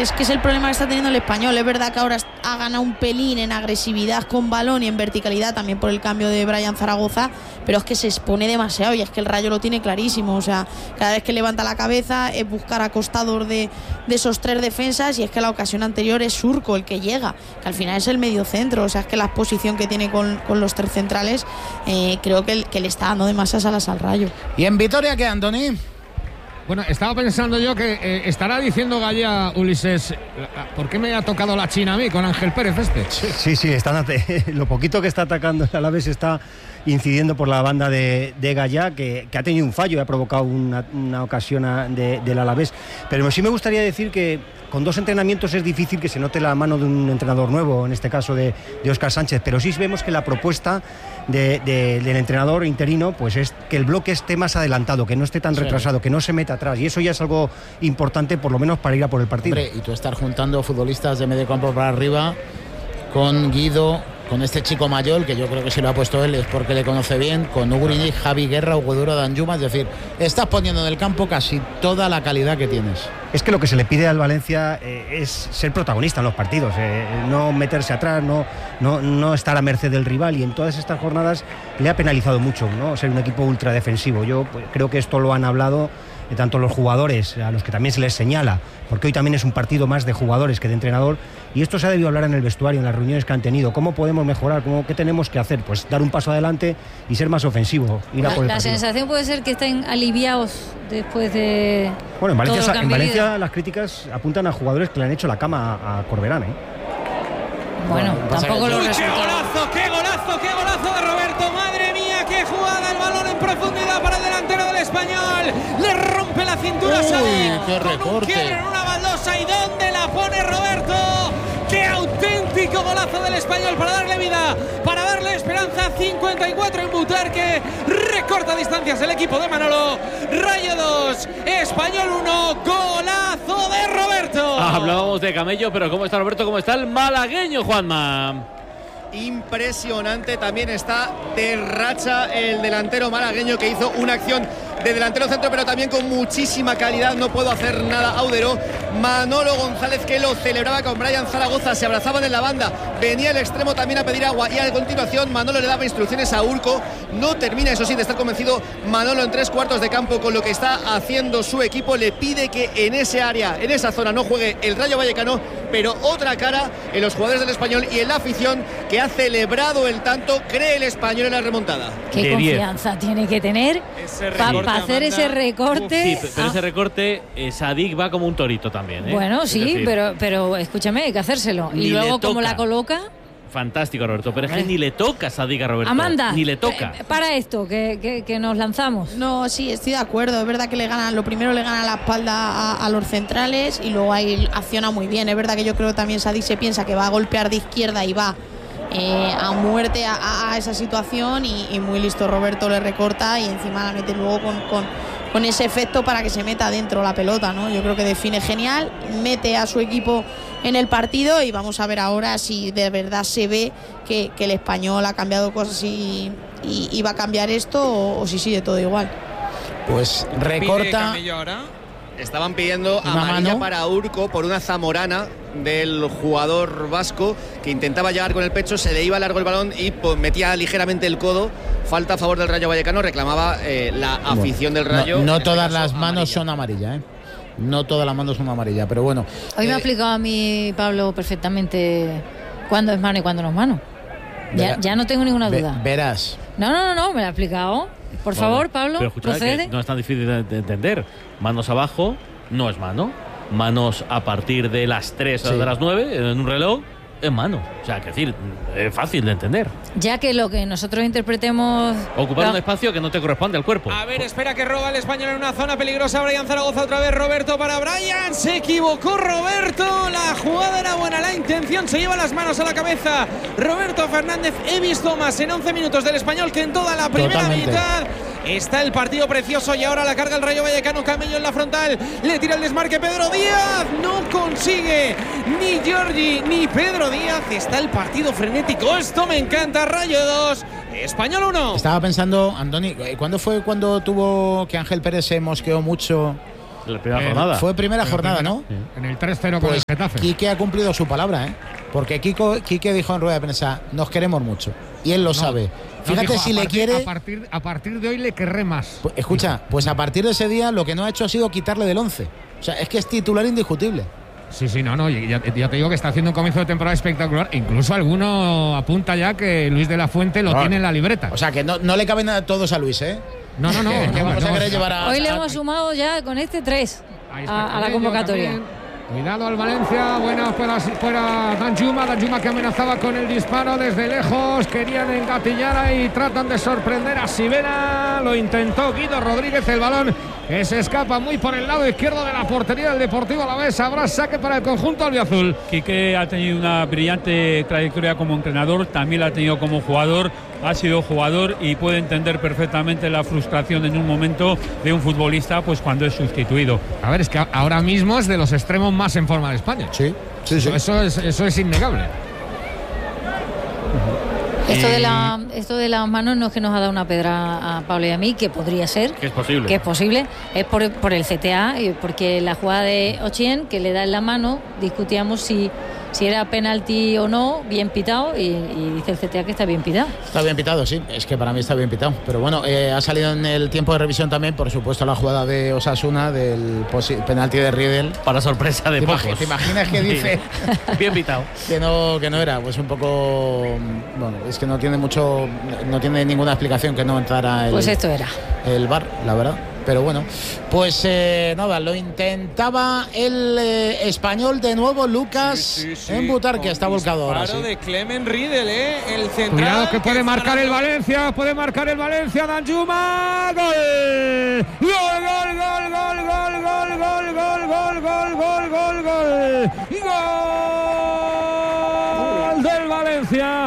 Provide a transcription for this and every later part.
es el problema que está teniendo el Español. Es verdad que ahora ha ganado un pelín en agresividad con balón y en verticalidad, también por el cambio de Brian Zaragoza, pero es que se expone demasiado y es que el Rayo lo tiene clarísimo. O sea, cada vez que levanta la cabeza es buscar acostados de esos tres defensas, y es que la ocasión anterior es Surco el que llega, que al final es el medio centro. O sea, es que la exposición que tiene con los tres centrales, creo que le está dando demasiadas alas al Rayo. ¿Y en Vitoria qué, Antoni? Bueno, estaba pensando yo que estará diciendo Gallá, Ulises, ¿por qué me ha tocado la China a mí con Ángel Pérez este? Sí, lo poquito que está atacando el Alavés está incidiendo por la banda de Gallá, que ha tenido un fallo y ha provocado una ocasión del Alavés. Pero sí me gustaría decir que con 2 entrenamientos es difícil que se note la mano de un entrenador nuevo, en este caso de Óscar Sánchez, pero sí vemos que la propuesta del entrenador interino pues es que el bloque esté más adelantado, que no esté tan retrasado, que no se meta atrás, y eso ya es algo importante, por lo menos para ir a por el partido. Hombre, y tú estar juntando futbolistas de medio campo para arriba con Guido, con este chico Mayol, que yo creo que si lo ha puesto él es porque le conoce bien, con Ugrini, Javi Guerra, Hugo Duro, Danjuma, es decir, estás poniendo en el campo casi toda la calidad que tienes. Es que lo que se le pide al Valencia es ser protagonista en los partidos, no meterse atrás, no estar a merced del rival, y en todas estas jornadas le ha penalizado mucho, ¿no? Ser un equipo ultra defensivo. Yo creo que esto lo han hablado tanto los jugadores, a los que también se les señala, porque hoy también es un partido más de jugadores que de entrenador, y esto se ha debido hablar en el vestuario, en las reuniones que han tenido. ¿Cómo podemos mejorar? ¿Qué tenemos que hacer? Pues dar un paso adelante y ser más ofensivo. La sensación puede ser que estén aliviados después de... Bueno, en Valencia las críticas apuntan a jugadores que le han hecho la cama a Corberán, Bueno, tampoco lo resulta. ¡Qué golazo de Roberto! ¡Madre mía, qué jugada! El balón en profundidad para el delantero del Español. Le rompe la cintura a Sadik. ¡Qué recorte! En una baldosa. ¿Y dónde la pone Roberto? ¡Qué auténtico golazo del Español para darle vida, para darle esperanza! 54 en Butarque. Recorta distancias el equipo de Manolo. Rayo 2, Español 1. Golazo de Roberto. Hablábamos de Camello, pero ¿cómo está Roberto? ¿Cómo está el malagueño, Juanma? Impresionante, también está de racha el delantero malagueño, que hizo una acción de delantero centro, pero también con muchísima calidad. No puedo hacer nada, Audero. Manolo González, que lo celebraba con Brian Zaragoza, se abrazaban en la banda, venía el extremo también a pedir agua, y a continuación Manolo le daba instrucciones a Urco. No termina, eso sí, de estar convencido Manolo en 3/4 de campo con lo que está haciendo su equipo. Le pide que en ese área, en esa zona, no juegue el Rayo Vallecano, pero otra cara en los jugadores del Español y en la afición, que ha celebrado el tanto. Cree el Español en la remontada. Qué confianza tiene que tener para hacer ese recorte. Sí, pero ese recorte, Sadik va como un torito también, Bueno, sí, pero escúchame, hay que hacérselo. Y luego, como la coloca... Fantástico, Roberto, pero es que ni le toca a Sadik a Roberto. Amanda, ni le toca. Para esto, que nos lanzamos. No, sí, estoy de acuerdo. Es verdad que lo primero le gana la espalda a los centrales, y luego ahí acciona muy bien. Es verdad que yo creo que también Sadik se piensa que va a golpear de izquierda y va a muerte a esa situación, y muy listo Roberto le recorta y encima la mete luego con ese efecto para que se meta dentro la pelota, ¿no? Yo creo que define genial, mete a su equipo en el partido, y vamos a ver ahora si de verdad se ve que el Español ha cambiado cosas y va a cambiar esto, o si sigue todo igual. Pues recorta. Estaban pidiendo amarilla para Urco por una zamorana del jugador vasco, que intentaba llegar con el pecho, se le iba largo el balón y metía ligeramente el codo. Falta a favor del Rayo Vallecano, reclamaba la afición del Rayo. No todas las manos son amarillas, No todas las manos son amarillas, pero bueno. Hoy me ha explicado a mí Pablo perfectamente cuándo es mano y cuándo no es mano. Ya no tengo ninguna duda. Verás. No, me lo ha explicado. Por favor, Pablo, pero procede. No es tan difícil de entender. Manos abajo no es mano. Manos a partir de las 3 o de las 9 en un reloj es mano. O sea, que decir, es fácil de entender. Ya que lo que nosotros interpretemos... Ocupar un espacio que no te corresponde al cuerpo. A ver, espera, que roba el Español en una zona peligrosa. Brian Zaragoza otra vez. Roberto para Brian. Se equivocó Roberto. La jugada era buena, la intención. Se lleva las manos a la cabeza Roberto Fernández. He visto más en 11 minutos del Español que en toda la primera mitad. Está el partido precioso, y ahora la carga el Rayo Vallecano. Camello en la frontal, le tira el desmarque Pedro Díaz, no consigue ni Giorgi ni Pedro Díaz. Está el partido frenético, esto me encanta. Rayo 2, Español 1. Estaba pensando, Andoni, ¿cuándo fue cuando tuvo que Ángel Pérez se mosqueó mucho La primera jornada. Fue primera jornada, ¿no? Sí. En el 3-0 con Pues el Getafe. Quique ha cumplido su palabra, ¿eh? Porque Quique dijo en rueda de prensa, nos queremos mucho. Y él lo sabe. Fíjate dijo, si le quiere... A partir de hoy le querré más. Pues, escucha, pues a partir de ese día lo que no ha hecho ha sido quitarle del 11. O sea, es que es titular indiscutible. Sí, no, ya te digo que está haciendo un comienzo de temporada espectacular. Incluso alguno apunta ya que Luis de la Fuente lo tiene en la libreta. O sea, que no le caben a todos a Luis, ¿eh? No. Que vamos a querer llevar a... Hoy le hemos sumado ya con este 3 a la convocatoria. También. Cuidado al Valencia, buena fuera Danjuma que amenazaba con el disparo desde lejos, querían engatillar ahí, tratan de sorprender a Sivera, lo intentó Guido Rodríguez, el balón que se escapa muy por el lado izquierdo de la portería del Deportivo Alavés, habrá saque para el conjunto albiazul. Quique ha tenido una brillante trayectoria como entrenador, también la ha tenido como jugador, ha sido jugador y puede entender perfectamente la frustración en un momento de un futbolista pues cuando es sustituido. A ver, es que ahora mismo es de los extremos más en forma de España. Sí. Eso es innegable. Esto de las manos no es que nos ha dado una pedra a Pablo y a mí, que podría ser. Que es posible. Que es posible. Es por el CTA, porque la jugada de Ochien, que le da en la mano, discutíamos si era penalti o no, bien pitado, y dice el CTA que está bien pitado. Está bien pitado, sí, es que para mí está bien pitado. Pero bueno, ha salido en el tiempo de revisión también, por supuesto, la jugada de Osasuna, del penalti de Riedel. Para sorpresa de pocos. ¿Te imaginas que dice bien pitado? que no era? Pues un poco... Bueno, es que no tiene ninguna explicación que no entrara pues esto era el VAR, la verdad. Pero bueno, pues nada, lo intentaba el español de nuevo, Lucas en Butarque, está volcado ahora. Paro de Clement Riedel, el central. Cuidado que puede marcar el Valencia, Danjuma, gol del Valencia,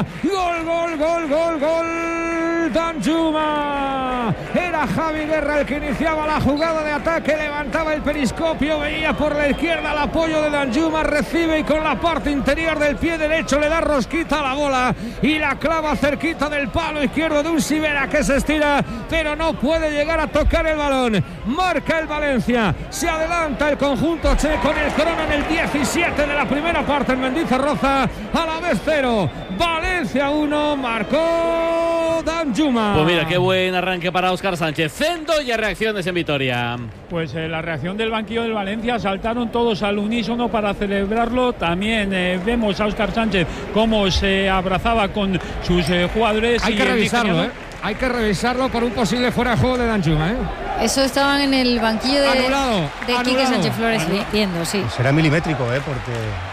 gol Danjuma. Era Javi Guerra el que iniciaba la jugada de ataque, levantaba el periscopio, veía por la izquierda el apoyo de Danjuma, recibe y con la parte interior del pie derecho le da rosquita a la bola y la clava cerquita del palo izquierdo de un Sivera que se estira, pero no puede llegar a tocar el balón. Marca el Valencia, se adelanta el conjunto che con el Corona en el 17 de la primera parte en Mendizorroza, Alavés 0, Valencia 1, marcó Danjuma. Pues mira, qué buen arranque para Óscar Sánchez. Zendo y reacciones en Vitoria. Pues la reacción del banquillo del Valencia, saltaron todos al unísono para celebrarlo. También vemos a Óscar Sánchez cómo se abrazaba con sus jugadores. Hay que revisarlo, Hay que revisarlo por un posible fuera de juego de Danjuma, Eso estaban en el banquillo de Quique Sánchez Flores viendo, sí. Será milimétrico, porque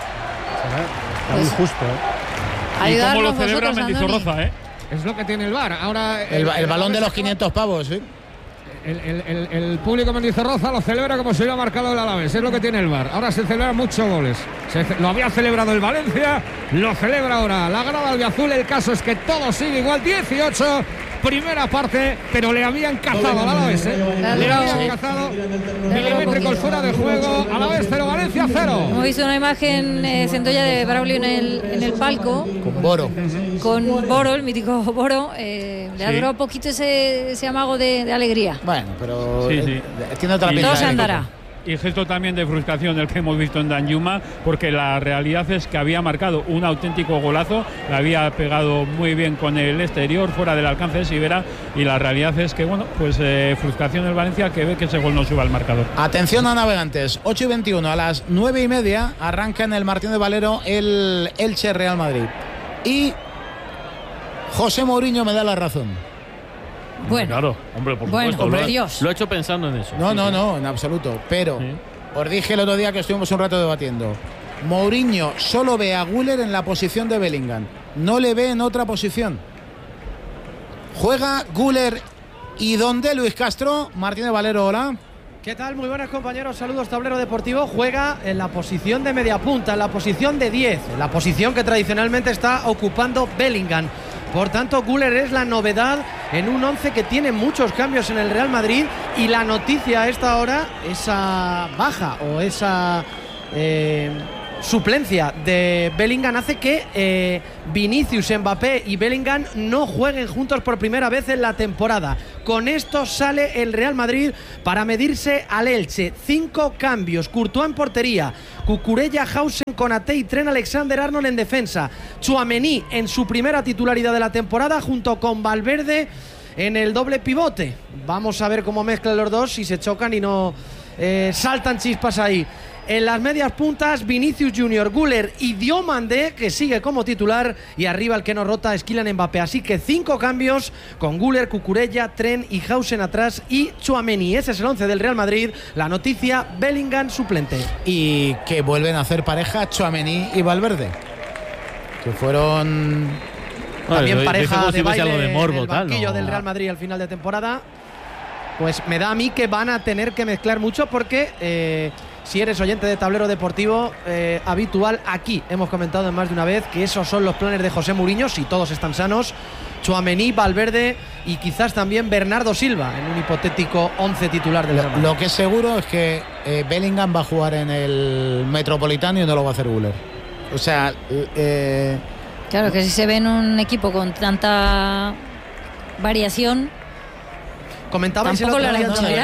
está muy justo, Y cómo lo celebra Mendizorroza, Es lo que tiene el VAR. Ahora el balón de los 500 pavos, ¿sí? El público Mendizorroza lo celebra como si hubiera marcado el Alavés. Es lo que tiene el VAR. Ahora se celebran muchos goles. Lo había celebrado el Valencia, lo celebra ahora la grada albiazul. El caso es que todo sigue igual. 18, primera parte, pero le habían cazado al Alavés. Le habían cazado. Milimétricos fuera de juego. Alavés 0, Valencia 0. Hemos visto una imagen centolla de Braulio en el palco. Con Boro. Con Boro, el mítico Boro. Le ha durado poquito ese amago de alegría. Bueno, pero sí. Tiene otra pinta. Todo se andará. Y gesto también de frustración el que hemos visto en Danjuma, porque la realidad es que había marcado un auténtico golazo, la había pegado muy bien con el exterior, fuera del alcance de Sivera, y la realidad es que, frustración del Valencia, que ve que ese gol no sube al marcador. Atención a navegantes, 8:21, a las 9:30 arranca en el Martín de Valero el Elche Real Madrid. Y José Mourinho me da la razón. Bueno, claro, hombre, por supuesto. Hombre, Dios. Lo he hecho pensando en eso. No, en absoluto. Pero os dije el otro día que estuvimos un rato debatiendo. Mourinho solo ve a Güler en la posición de Bellingham. No le ve en otra posición. Juega Güler y ¿dónde Luis Castro? Martín de Valero, hola. ¿Qué tal? Muy buenas, compañeros. Saludos, Tablero Deportivo. Juega en la posición de media punta, en la posición de 10, en la posición que tradicionalmente está ocupando Bellingham. Por tanto, Güler es la novedad en un 11 que tiene muchos cambios en el Real Madrid, y la noticia a esta hora, esa baja o esa suplencia de Bellingham hace que Vinicius, Mbappé y Bellingham no jueguen juntos por primera vez en la temporada. Con esto sale el Real Madrid para medirse al Elche. 5 cambios: Courtois en portería, Cucurella, Hausen, Konaté y Trent Alexander-Arnold en defensa, Tchouaméni en su primera titularidad de la temporada junto con Valverde en el doble pivote. Vamos a ver cómo mezclan los dos, si se chocan y no saltan chispas ahí. En las medias puntas, Vinicius Junior, Güler y Diomandé, que sigue como titular, y arriba el que no rota es Kylian Mbappé. Así que 5 cambios con Güler, Cucurella, Trent y Hausen atrás y Tchouaméni. Ese es el 11 del Real Madrid. La noticia: Bellingham suplente. Y que vuelven a hacer pareja Tchouaméni y Valverde, que fueron también pareja de baile de morbo, en el banquillo del Real Madrid al final de temporada. Pues me da a mí que van a tener que mezclar mucho porque si eres oyente de Tablero Deportivo habitual, aquí hemos comentado más de una vez que esos son los planes de José Mourinho, si todos están sanos: Tchouaméni, Valverde y quizás también Bernardo Silva en un hipotético 11 titular del Real Madrid. Lo que es seguro es que Bellingham va a jugar en el Metropolitano y no lo va a hacer Güler. O sea, claro que si se ve en un equipo con tanta variación. Comentabais el otro día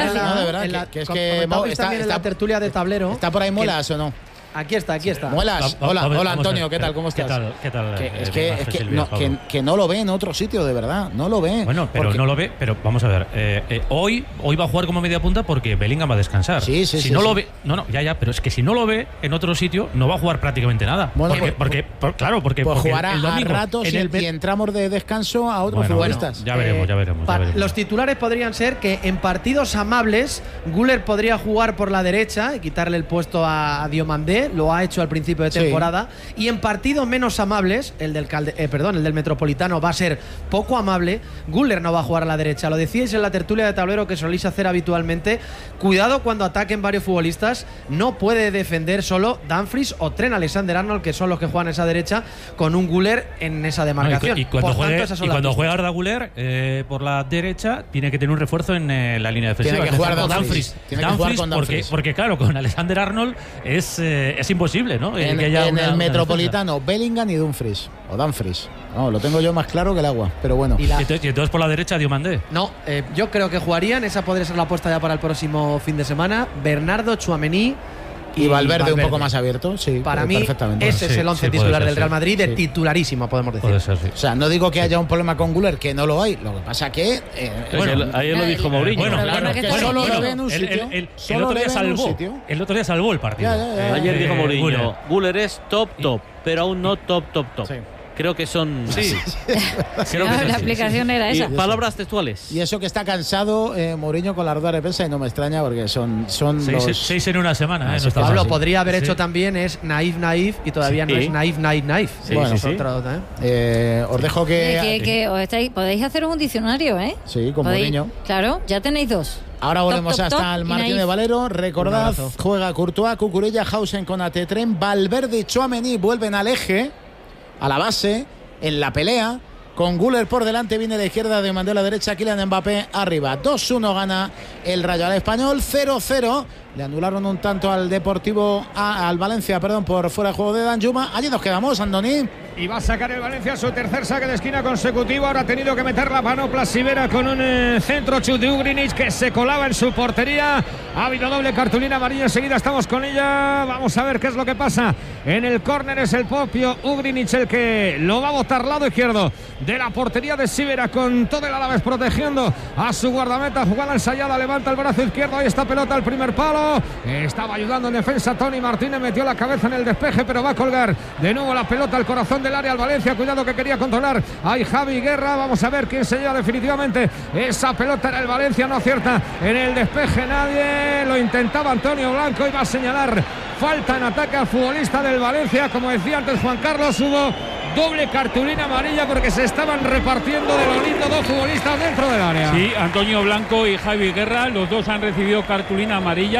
en la tertulia de Tablero. ¿Está por ahí Molas o no? Aquí está. Muelas, hola Antonio, ¿qué tal? ¿Cómo estás? ¿Qué tal? Que no lo ve en otro sitio, de verdad, no lo ve. Bueno, pero no lo ve, pero vamos a ver, hoy va a jugar como media punta porque Bellingham va a descansar. Si no lo ve, pero es que si no lo ve en otro sitio no va a jugar prácticamente nada. Bueno, porque jugará el domingo, a ratos y entramos de descanso a otros futbolistas. Ya veremos. Los titulares podrían ser que en partidos amables Güler podría jugar por la derecha y quitarle el puesto a Diomandé. Lo ha hecho al principio de temporada. Y en partidos menos amables, el del Metropolitano va a ser poco amable. Güler no va a jugar a la derecha. Lo decíais en la tertulia de Tablero que soléis hacer habitualmente. Cuidado cuando ataquen varios futbolistas. No puede defender solo Dumfries o Trent Alexander-Arnold, que son los que juegan esa derecha, con un Güler en esa demarcación. Y cuando juega Arda Güler por la derecha, tiene que tener un refuerzo en la línea defensiva. Tiene que jugar con Dumfries. Porque claro, con Alexander-Arnold es imposible, ¿no? En el Metropolitano, Bellingham y Dumfries. O Dumfries. No, lo tengo yo más claro que el agua, pero bueno. ¿Y entonces por la derecha Diomandé? No, yo creo que jugarían. Esa podría ser la apuesta ya para el próximo fin de semana. Bernardo, Tchouaméni y Valverde un poco más abierto, sí. Para mí, ese es el 11 titular del Real Madrid, de titularísimo, podemos decir. Puede ser, sí. O sea, no digo que haya un problema con Güler, que no lo hay. Lo que pasa que ayer lo dijo Mourinho. Solo lo ve en un sitio. El otro día salvó el partido. Ayer dijo Mourinho: Güler es top, pero aún no top. Sí. Creo que son. Sí. La aplicación era esa. Palabras textuales. Y eso que está cansado Mourinho con la rueda de prensa, y no me extraña porque son 6 en una semana. No está Pablo podría haber hecho también es naif y todavía no es naif. Os dejo que podéis hacer un diccionario, ¿eh? Sí, con Mourinho. Claro, ya tenéis 2. Ahora volvemos hasta el Martín de Valero. Recordad, juega Courtois, Cucurella, Hausen, Konaté, Trent, Valverde y Tchouaméni vuelven al eje, a la base, en la pelea, con Güler por delante, viene de izquierda, de Mandela derecha, Kylian Mbappé arriba. 2-1 gana el Rayo al Español, 0-0. Le anularon un tanto al al Valencia, por fuera de juego de Danjuma. Allí nos quedamos, Andoni. Y va a sacar el Valencia su tercer saque de esquina consecutivo. Ahora ha tenido que meter la panopla Sivera con un centro chut de Ugrinic que se colaba en su portería. Ha habido doble cartulina amarilla. Enseguida estamos con ella. Vamos a ver qué es lo que pasa. En el córner es el propio Ugrinic el que lo va a botar lado izquierdo de la portería de Sivera, con todo el Alavés protegiendo a su guardameta. Jugada ensayada, levanta el brazo izquierdo. Ahí está pelota al primer palo. Estaba ayudando en defensa Tony Martínez. Metió la cabeza en el despeje, pero va a colgar de nuevo la pelota al corazón del área al Valencia. Cuidado que quería controlar. Hay Javi Guerra. Vamos a ver quién se lleva definitivamente esa pelota. Era el Valencia, no acierta en el despeje nadie. Lo intentaba Antonio Blanco y va a señalar falta en ataque al futbolista del Valencia. Como decía antes Juan Carlos, hubo doble cartulina amarilla porque se estaban repartiendo de lo lindo dos futbolistas dentro del área. Sí, Antonio Blanco y Javi Guerra, los dos han recibido cartulina amarilla.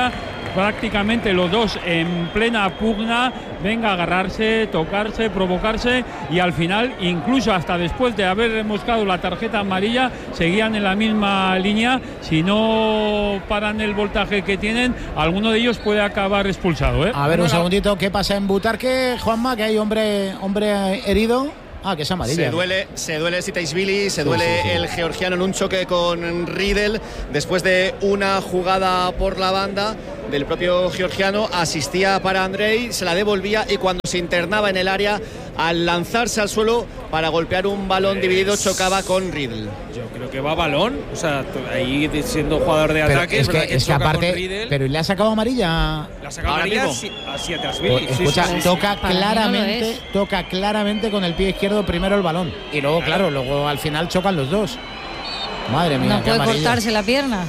prácticamente los dos en plena pugna, venga a agarrarse, tocarse, provocarse, y al final, incluso hasta después de haber moscado la tarjeta amarilla, seguían en la misma línea. Si no paran el voltaje que tienen, alguno de ellos puede acabar expulsado, ¿eh? A ver, un segundito, ¿qué pasa en Butarque, Juanma? Que hay hombre herido. Que es amarilla. Se duele Sitaishvili, se duele el georgiano en un choque con Riedel después de una jugada por la banda del propio georgiano. Asistía para Andrei, se la devolvía y cuando se internaba en el área, al lanzarse al suelo para golpear un balón dividido, chocaba con Riedel. Yo creo que va balón, o sea, ahí siendo jugador de ataque, es que aparte, pero ¿le ha sacado amarilla? Le ha sacado amarilla a Sitaishvili. Escucha, toca claramente con el pie izquierdo primero el balón y luego, claro, luego al final chocan los dos. Madre mía, no puede cortarse la pierna.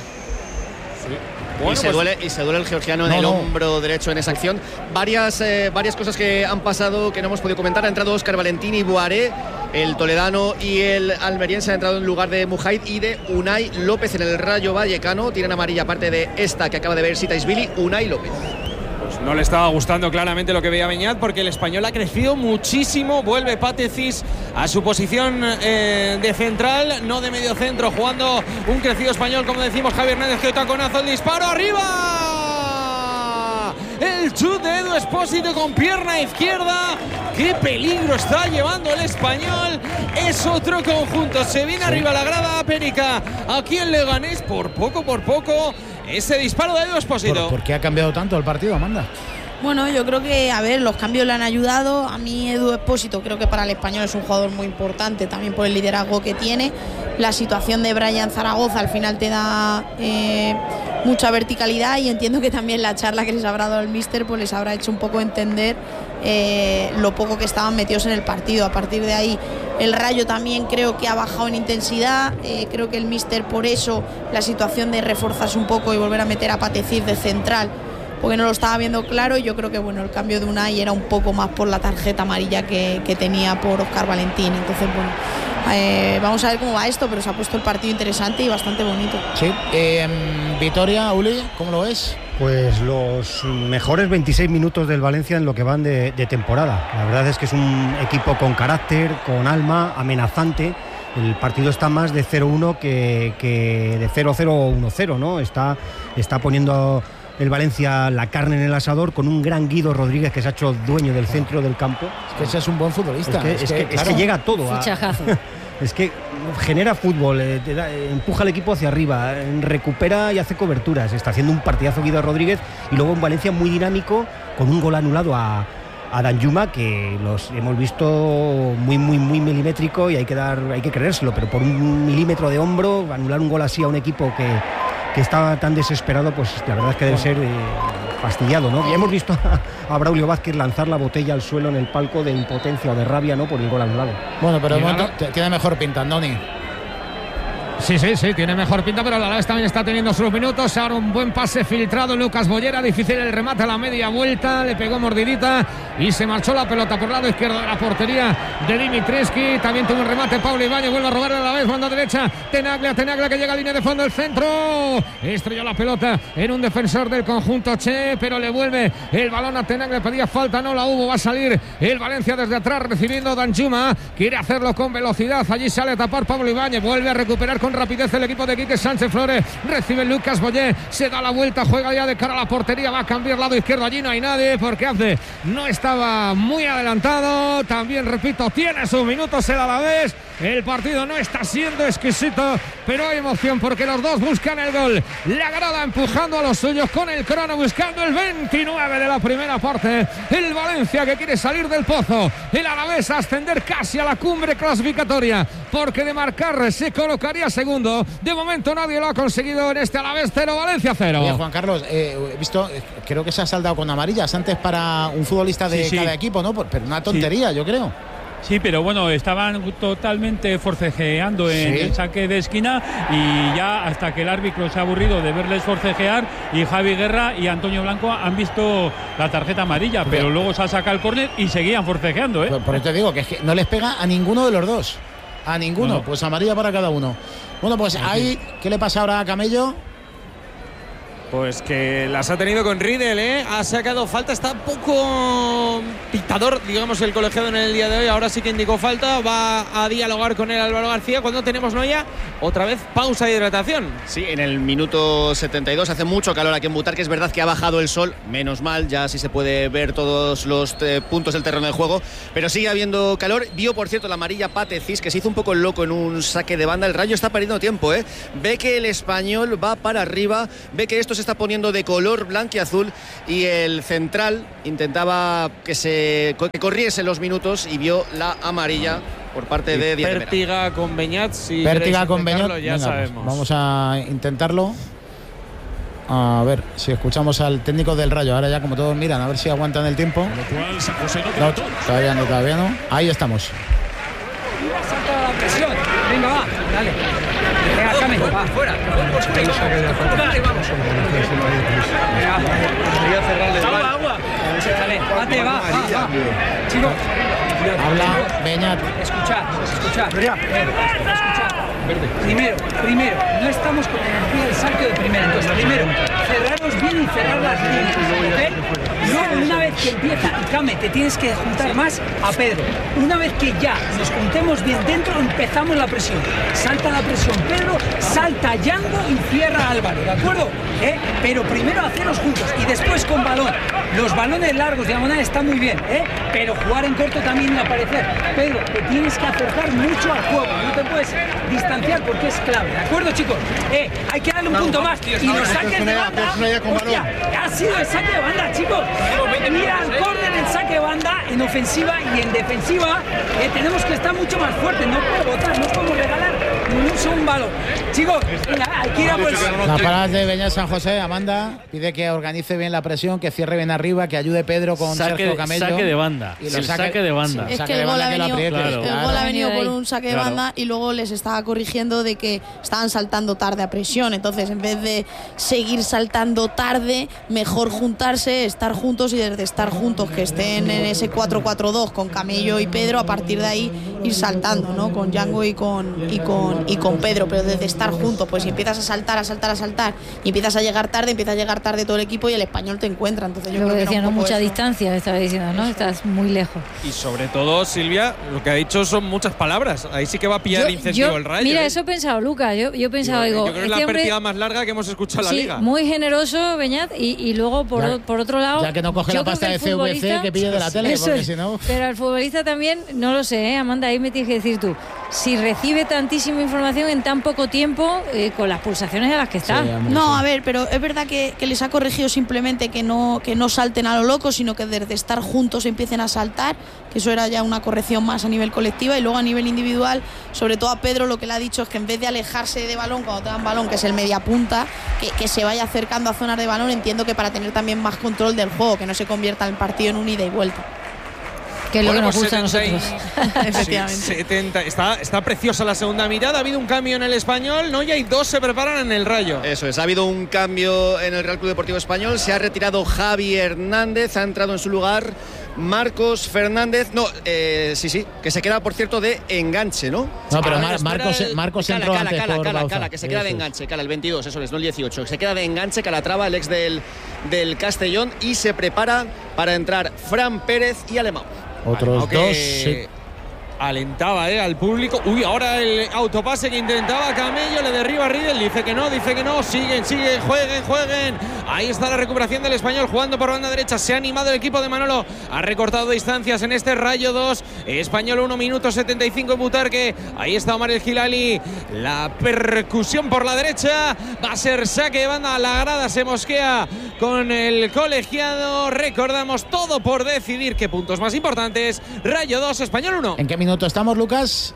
Bueno, y se duele el georgiano en el hombro derecho en esa acción. Varias cosas que han pasado que no hemos podido comentar. Ha entrado Óscar Valentín y Boaré, el toledano y el almeriense, ha entrado en lugar de Mujaid y de Unai López en el Rayo Vallecano. Tienen amarilla aparte de esta que acaba de ver Sitaishvili, Unai López. No le estaba gustando claramente lo que veía Beñat, porque el español ha crecido muchísimo. Vuelve Pate Cis a su posición de central, no de medio centro, jugando un crecido español, como decimos. Javi Hernández, que taconazo, el disparo arriba. El chut de Edu Expósito con pierna izquierda. Qué peligro está llevando el español. Es otro conjunto. Se viene arriba la grada Apérica. Aquí en Leganés, por poco. Ese disparo de Edu Expósito. ¿Por qué ha cambiado tanto el partido, Amanda? Bueno, yo creo que, a ver, los cambios le han ayudado. A mí Edu Expósito creo que para el español es un jugador muy importante, también por el liderazgo que tiene. La situación de Brian Zaragoza al final te da mucha verticalidad, y entiendo que también la charla que les habrá dado el míster pues les habrá hecho un poco entender lo poco que estaban metidos en el partido. A partir de ahí el Rayo también creo que ha bajado en intensidad. Creo que el míster, por eso la situación de reforzarse un poco y volver a meter a Pate Cis de central, porque no lo estaba viendo claro. Y yo creo que el cambio de Unai era un poco más por la tarjeta amarilla que tenía por Óscar Valentín. Entonces vamos a ver cómo va esto, pero se ha puesto el partido interesante y bastante bonito. Sí. Vitoria, Uli, ¿cómo lo ves? Pues los mejores 26 minutos del Valencia en lo que van de temporada. La verdad es que es un equipo con carácter, con alma, amenazante. El partido está más de 0-1 que de 0-0 o 1-0, ¿no? Está poniendo el Valencia la carne en el asador, con un gran Guido Rodríguez que se ha hecho dueño del centro del campo. Es que ese es un buen futbolista. Es que llega a todo. Fichajazo. Es que genera fútbol, empuja al equipo hacia arriba, recupera y hace coberturas. Está haciendo un partidazo Guido Rodríguez, y luego un Valencia muy dinámico, con un gol anulado a Danjuma, que los hemos visto muy milimétrico, y hay que creérselo, pero por un milímetro de hombro anular un gol así a un equipo que estaba tan desesperado, pues la verdad es que debe ser fastidiado, ¿no? Ya hemos visto a Braulio Vázquez lanzar la botella al suelo en el palco de impotencia o de rabia, ¿no?, por el gol anulado. Bueno, pero tiene mejor pinta, Andoni. Sí, tiene mejor pinta, pero la Alavés también está teniendo sus minutos. Ahora un buen pase filtrado, Lucas Bollera, difícil el remate a la media vuelta, le pegó mordidita y se marchó la pelota por el lado izquierdo de la portería de Dimitrescu. También tuvo un remate Pablo Ibáñez, vuelve a robar a la Alavés, banda derecha, Tenaglia que llega a línea de fondo, el centro, estrelló la pelota en un defensor del conjunto Che, pero le vuelve el balón a Tenaglia, pedía falta, no la hubo, va a salir el Valencia desde atrás recibiendo Danjuma, quiere hacerlo con velocidad, allí sale a tapar Pablo Ibáñez, vuelve a recuperar con rapidez el equipo de Quique Sánchez Flores, recibe Lucas Boyer, se da la vuelta, juega ya de cara a la portería, va a cambiar lado izquierdo, allí no hay nadie porque Azde no estaba muy adelantado. También repito, tiene sus minutos el Alavés, el partido no está siendo exquisito, pero hay emoción porque los dos buscan el gol, la grada empujando a los suyos con el crono, buscando el 29 de la primera parte, el Valencia que quiere salir del pozo, el Alavés a ascender casi a la cumbre clasificatoria, porque de marcar se colocaría segundo. De momento nadie lo ha conseguido en este Alavés 0, Valencia 0. Oye, Juan Carlos, he visto, creo que se ha saldado con amarillas antes para un futbolista de cada equipo, ¿no? Pero una tontería, yo creo. Sí, pero bueno, estaban totalmente forcejeando en el saque de esquina, y ya hasta que el árbitro se ha aburrido de verles forcejear, y Javi Guerra y Antonio Blanco han visto la tarjeta amarilla, pero luego se ha sacado el córner y seguían forcejeando, ¿eh? Por eso te digo que es que no les pega a ninguno de los dos. A ninguno, pues amarilla para cada uno. Bueno, pues ahí, ¿qué le pasa ahora a Camello? Pues que las ha tenido con Riedel, ha sacado falta, está un poco pitador, digamos, el colegiado en el día de hoy. Ahora sí que indicó falta, va a dialogar con él Álvaro García. Cuando tenemos Noia, otra vez pausa de hidratación. Sí, en el minuto 72 hace mucho calor aquí en Butarque. Es verdad que ha bajado el sol, menos mal, ya sí se puede ver todos los puntos del terreno de juego, pero sigue habiendo calor. Vio, por cierto, la amarilla Pate Cis, que se hizo un poco loco en un saque de banda. El Rayo está perdiendo tiempo, ve que el Español va para arriba, ve que esto se está poniendo de color blanquiazul y el central intentaba que corriese los minutos y vio la amarilla por parte de Díaz de Mera. Pértiga con Beñat, si Pértiga con Beñat, ya sabemos. Vamos a intentarlo. A ver si escuchamos al técnico del Rayo. Ahora ya, como todos miran, a ver si aguantan el tiempo. No, todavía no. Ahí estamos. Salta la presión. Venga, va, dale. Venga, Came, va, fuera. Agua. Dale, bate, va. Chicos. Habla Beñat. Escuchad. Primero, no estamos con energía del saque de primera. Entonces, primero, cerraros bien y cerrar las líneas, ¿ok? Luego, una vez que empieza, Came, te tienes que juntar más a Pedro. Una vez que ya nos juntemos bien dentro, empezamos la presión. Salta la presión Pedro, salta Yango y cierra Álvaro, ¿de acuerdo? Pero primero haceros juntos y después con balón. Los balones largos, diagonales, están muy bien, pero jugar en corto también va a aparecer. Pedro, te tienes que acercar mucho al juego, no te puedes distanciar porque es clave, ¿de acuerdo, chicos? Hay que darle un punto más. Y los saques de banda, hostia, ha sido el saque de banda, chicos. Mira al córner el saque de banda en ofensiva y en defensiva. Tenemos que estar mucho más fuertes, no puedo botar, no podemos regalar ni un solo balón. Chicos, hay que ir a por la parada de Beñat San José. Amanda pide que organice bien la presión, que cierre bien arriba, que ayude Pedro con Sergio Camello. Saque de banda. Y el saque de banda. Es que el gol ha venido por un saque de banda y luego les estaba corrigiendo de que estaban saltando tarde a presión. Entonces, en vez de seguir saltando tarde, mejor juntarse, estar juntos y desde estar juntos, que estén en ese 4-4-2 con Camello y Pedro, a partir de ahí ir saltando, ¿no? Con Yango y con Pedro, pero desde estar juntos, pues si empiezas a saltar y empiezas a llegar tarde todo el equipo y el Español te encuentra. Entonces yo creo que decía, no mucha distancia, estaba diciendo, ¿no? Estás muy lejos. Y sobre todo, Silvia, lo que ha dicho son muchas palabras. Ahí sí que va a pillar incentivo el Rayo. Mira, eso he pensado, Lucas. Yo he pensado, yo creo que es la partida más larga que hemos escuchado en la liga. Muy generoso, Beñat, y luego por otro lado, ya que no coge la pasta de CVC, que pille de la tele, porque si no. Pero el futbolista también, no lo sé, Amanda, ahí me tienes que decir tú. Si recibe tantísima información en tan poco tiempo, con las pulsaciones a las que está. Sí, no, a ver, pero es verdad que les ha corregido simplemente que no salten a lo loco, sino que desde estar juntos empiecen a saltar, que eso era ya una corrección más a nivel colectiva. Y luego a nivel individual, sobre todo a Pedro, lo que le ha dicho es que en vez de alejarse de balón cuando te dan balón, que es el mediapunta, que se vaya acercando a zonas de balón. Entiendo que para tener también más control del juego, que no se convierta el partido en un ida y vuelta. Que es lo que nos gusta a nosotros. Efectivamente. Está preciosa la segunda mitad. Ha habido un cambio en el Español, ¿no? Y hay dos se preparan en el Rayo. Eso es, ha habido un cambio en el Real Club Deportivo Español. Se ha retirado Javi Hernández, ha entrado en su lugar Marcos Fernández. No, sí, que se queda, por cierto, de enganche, ¿no? No, pero Marcos entró antes por Cala, que se queda de enganche. Cala, el 22, eso es, no el 18. Se queda de enganche, Calatrava, el ex del Castellón, y se prepara para entrar Fran Pérez y Alemão. Otros dos, sí. Alentaba al público. Uy, ahora el autopase que intentaba Camello, le derriba a Riedel, dice que no, siguen, jueguen. Ahí está la recuperación del Español jugando por banda derecha. Se ha animado el equipo de Manolo, ha recortado distancias en este Rayo 2, Español 1 minuto 75 en Butarque. Ahí está Omar El Hilali, la percusión por la derecha, va a ser saque de banda. La grada se mosquea con el colegiado. Recordamos, todo por decidir qué puntos más importantes. Rayo 2, Español 1. ¿En qué minuto estamos, Lucas?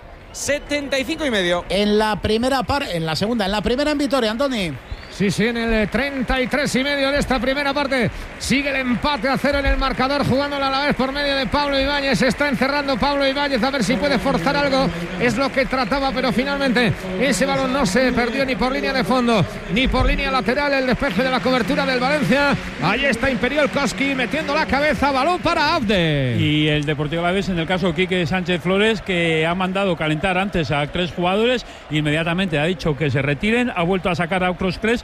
75,5. En la primera en la segunda, en la primera en Vitoria, Antoni. Sí, en el 33,5 de esta primera parte. Sigue el empate a 0 en el marcador, jugándolo a la vez por medio de Pablo Ibáñez. Se está encerrando Pablo Ibáñez a ver si puede forzar algo. Es lo que trataba, pero finalmente ese balón no se perdió ni por línea de fondo ni por línea lateral. El despeje de la cobertura del Valencia. Ahí está Imperial Koski metiendo la cabeza. Balón para Abde. Y el Deportivo Alavés, en el caso Quique Sánchez Flores, que ha mandado calentar antes a 3 jugadores. Inmediatamente ha dicho que se retiren. Ha vuelto a sacar a otros 3.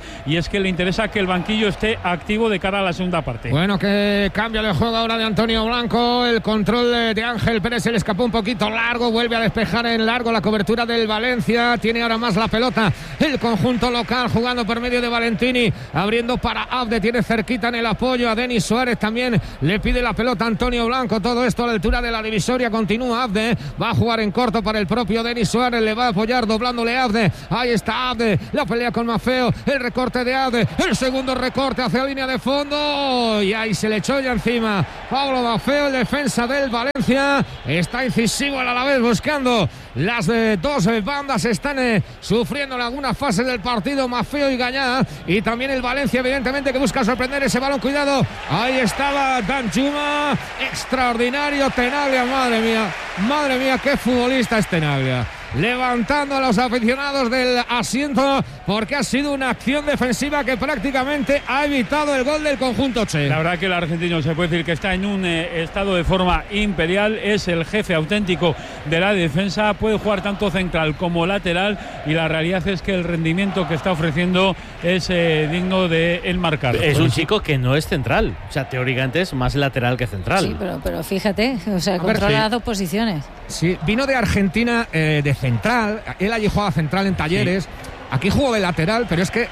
y es que le interesa que el banquillo esté activo de cara a la segunda parte. Bueno, que cambia el juego ahora de Antonio Blanco, el control de Ángel Pérez se le escapó un poquito largo, vuelve a despejar en largo la cobertura del Valencia, tiene ahora más la pelota el conjunto local jugando por medio de Valentini, abriendo para Abde, tiene cerquita en el apoyo a Denis Suárez, también le pide la pelota a Antonio Blanco, todo esto a la altura de la divisoria, continúa Abde, va a jugar en corto para el propio Denis Suárez, le va a apoyar doblándole a Abde, ahí está Abde, la pelea con Maffeo, el recorte de Abde, el segundo recorte hacia la línea de fondo y ahí se le echó ya encima Pablo Maffeo, el defensa del Valencia, está incisivo a la vez buscando las dos bandas, están sufriendo en alguna fase del partido Maffeo y Gallá, y también el Valencia evidentemente que busca sorprender ese balón, cuidado, ahí estaba Danjuma, extraordinario Tenaglia, madre mía, qué futbolista es Tenaglia, levantando a los aficionados del asiento porque ha sido una acción defensiva que prácticamente ha evitado el gol del conjunto che. La verdad que el argentino se puede decir que está en un estado de forma imperial, es el jefe auténtico de la defensa, puede jugar tanto central como lateral y la realidad es que el rendimiento que está ofreciendo es digno de enmarcar. Es un chico que no es central, o sea, teóricamente es más lateral que central. Sí, pero fíjate, o sea, controla las dos posiciones. Sí, vino de Argentina de central, él allí jugaba central en Talleres, sí. Aquí jugó de lateral, pero es que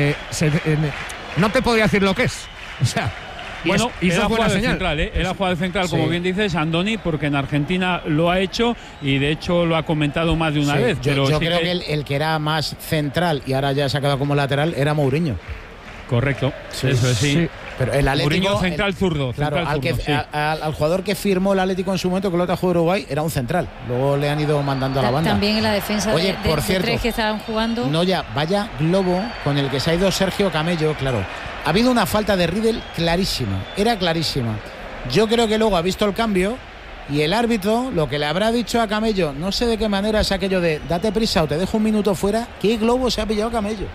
no te podría decir lo que es. O sea, bueno, él ha jugado de central, él ha jugado de central, como bien dices, Andoni, porque en Argentina lo ha hecho y de hecho lo ha comentado más de una vez. Yo creo que el que era más central y ahora ya se ha quedado como lateral era Mourinho. Correcto, eso es, sí. Pero el Atlético, Mourinho central zurdo. Claro, central zurdo, al jugador que firmó el Atlético en su momento, que lo jugó Uruguay, era un central. Luego le han ido mandando a la banda. También en la defensa. Oye, por cierto, tres que estaban jugando. No, ya, vaya globo con el que se ha ido Sergio Camello, claro. Ha habido una falta de Riedel clarísima, era clarísima. Yo creo que luego ha visto el cambio y el árbitro lo que le habrá dicho a Camello, no sé de qué manera es aquello de date prisa o te dejo un minuto fuera. ¿Qué globo se ha pillado Camello?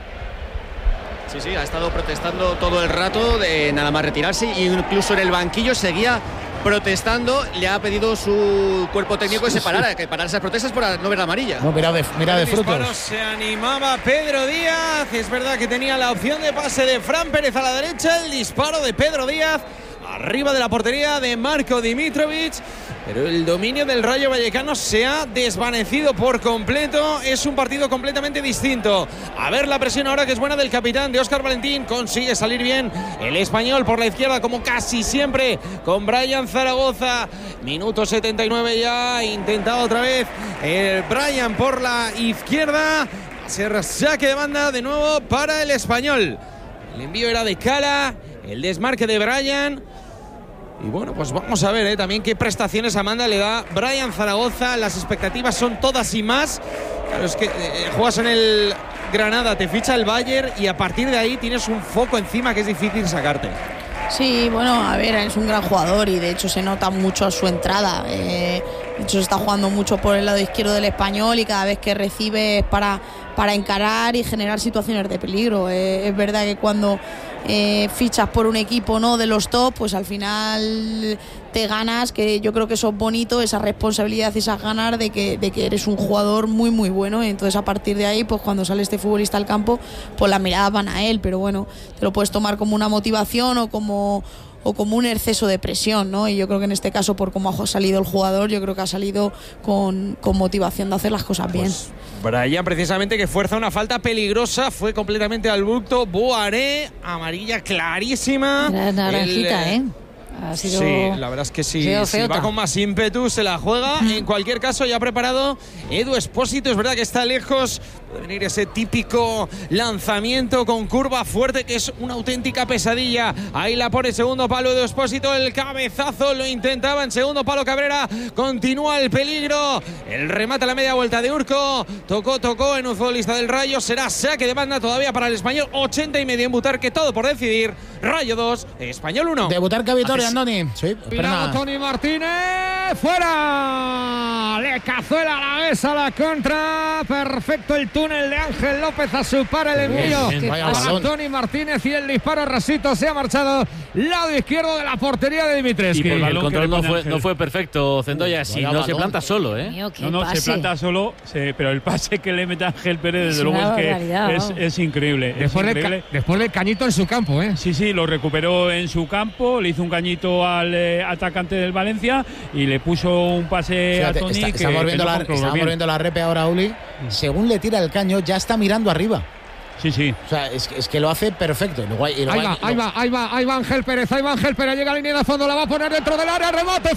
Sí, ha estado protestando todo el rato de nada más retirarse e incluso en el banquillo seguía protestando, le ha pedido su cuerpo técnico que se parara, que parara esas protestas por no ver la amarilla. No, mira de frutos. Se animaba Pedro Díaz, es verdad que tenía la opción de pase de Fran Pérez a la derecha, el disparo de Pedro Díaz arriba de la portería de Marko Dimitrovic, pero el dominio del Rayo Vallecano se ha desvanecido por completo. Es un partido completamente distinto. A ver la presión ahora que es buena del capitán de Óscar Valentín. Consigue salir bien el español por la izquierda como casi siempre con Brian Zaragoza. Minuto 79 ya. Intentado otra vez el Brian por la izquierda. Se saque de banda de nuevo para el español. El envío era de Cala. El desmarque de Brian. Y bueno, pues vamos a ver también qué prestaciones Amanda le da Brian Zaragoza. Las expectativas son todas y más. Claro, es que juegas en el Granada, te ficha el Bayern y a partir de ahí tienes un foco encima que es difícil sacarte. Sí, bueno, a ver, es un gran jugador y de hecho se nota mucho a su entrada. De hecho se está jugando mucho por el lado izquierdo del español y cada vez que recibe es para encarar y generar situaciones de peligro. Es verdad que cuando fichas por un equipo no de los top, pues al final te ganas, que yo creo que eso es bonito, esa responsabilidad y esas ganas de que eres un jugador muy muy bueno. Entonces a partir de ahí, pues cuando sale este futbolista al campo, pues las miradas van a él, pero bueno, te lo puedes tomar como una motivación o como un exceso de presión, ¿no? Y yo creo que en este caso, por cómo ha salido el jugador, yo creo que ha salido con motivación de hacer las cosas bien. Pues Brian, precisamente, que fuerza una falta peligrosa, fue completamente al bulto. Boaré, amarilla clarísima. Naranjita, Ha sido, sí, la verdad es que sí, si va con más ímpetu se la juega. En cualquier caso, ya ha preparado Edu Espósito. Es verdad que está lejos de venir ese típico lanzamiento con curva fuerte que es una auténtica pesadilla. Ahí la pone segundo palo Edu Espósito, el cabezazo lo intentaba en segundo palo Cabrera, continúa el peligro, el remate a la media vuelta de Urco, tocó en un futbolista del Rayo, será saque de banda todavía para el español. 80 y medio en Butarque, todo por decidir. Rayo 2, Español 1. De Butarque a Vitoria, Andoni. Sí, Tony Martínez, fuera. Le Cazuela a la vez a la contra. Perfecto el túnel de Ángel López a su par el envío para Tony Martínez y el disparo rasito se ha marchado lado izquierdo de la portería de Dimitrescu. Y el control no fue perfecto, Zendoya. Si no se planta solo, se planta solo, pero el pase que le mete Ángel Pérez, desde luego, es increíble. Después del cañito en su campo, Sí, lo recuperó en su campo, le hizo un cañito al atacante del Valencia y le puso un pase a Tony. Estamos viendo la repe ahora, Uli. Según le tira el caño, ya está mirando arriba. Sí. O sea, es que lo hace perfecto. Ahí va Ángel Pérez, llega a línea de fondo, la va a poner dentro del área, remate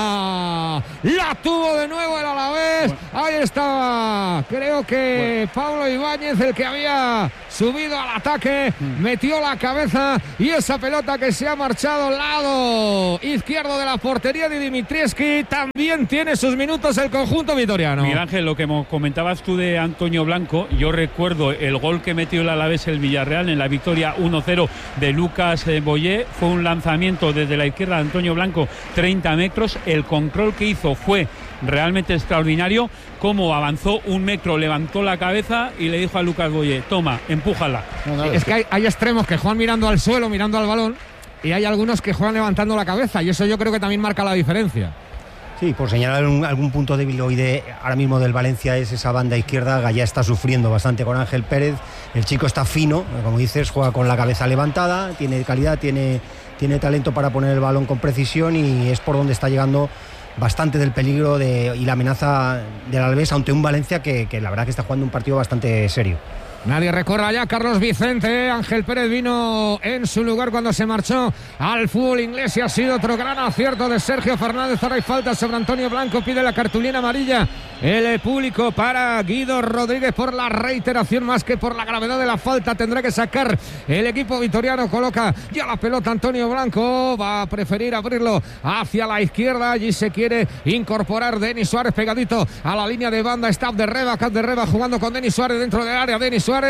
fuera. La tuvo de nuevo el Alavés. Ahí estaba, creo que Pablo Ibáñez, el que había subido al ataque, metió la cabeza y esa pelota que se ha marchado al lado izquierdo de la portería de Dimitrescu. También tiene sus minutos el conjunto vitoriano. Miguel Ángel, lo que comentabas tú de Antonio Blanco, yo recuerdo el gol que metió el Alavés el Villarreal en la victoria 1-0 de Lucas Boyé. Fue un lanzamiento desde la izquierda de Antonio Blanco, 30 metros. El control que hizo fue realmente extraordinario. Cómo avanzó 1 metro, levantó la cabeza y le dijo a Lucas Boyé: toma, empújala. Es que hay extremos que juegan mirando al suelo, mirando al balón, y hay algunos que juegan levantando la cabeza, y eso yo creo que también marca la diferencia. Sí, por señalar algún punto débil hoy ahora mismo del Valencia es esa banda izquierda. Gallá está sufriendo bastante con Ángel Pérez. El chico está fino, como dices, juega con la cabeza levantada, tiene calidad, tiene talento para poner el balón con precisión, y es por donde está llegando bastante del peligro y la amenaza del Alavés ante un Valencia que la verdad que está jugando un partido bastante serio. Nadie recorra ya Carlos Vicente. Ángel Pérez vino en su lugar cuando se marchó al fútbol inglés y ha sido otro gran acierto de Sergio Fernández. Ahora hay falta sobre Antonio Blanco, pide la cartulina amarilla el público para Guido Rodríguez por la reiteración más que por la gravedad de la falta. Tendrá que sacar el equipo vitoriano, coloca ya la pelota Antonio Blanco, va a preferir abrirlo hacia la izquierda, allí se quiere incorporar Denis Suárez pegadito a la línea de banda. Está Abderreba jugando con Denis Suárez dentro del área. Denis Suárez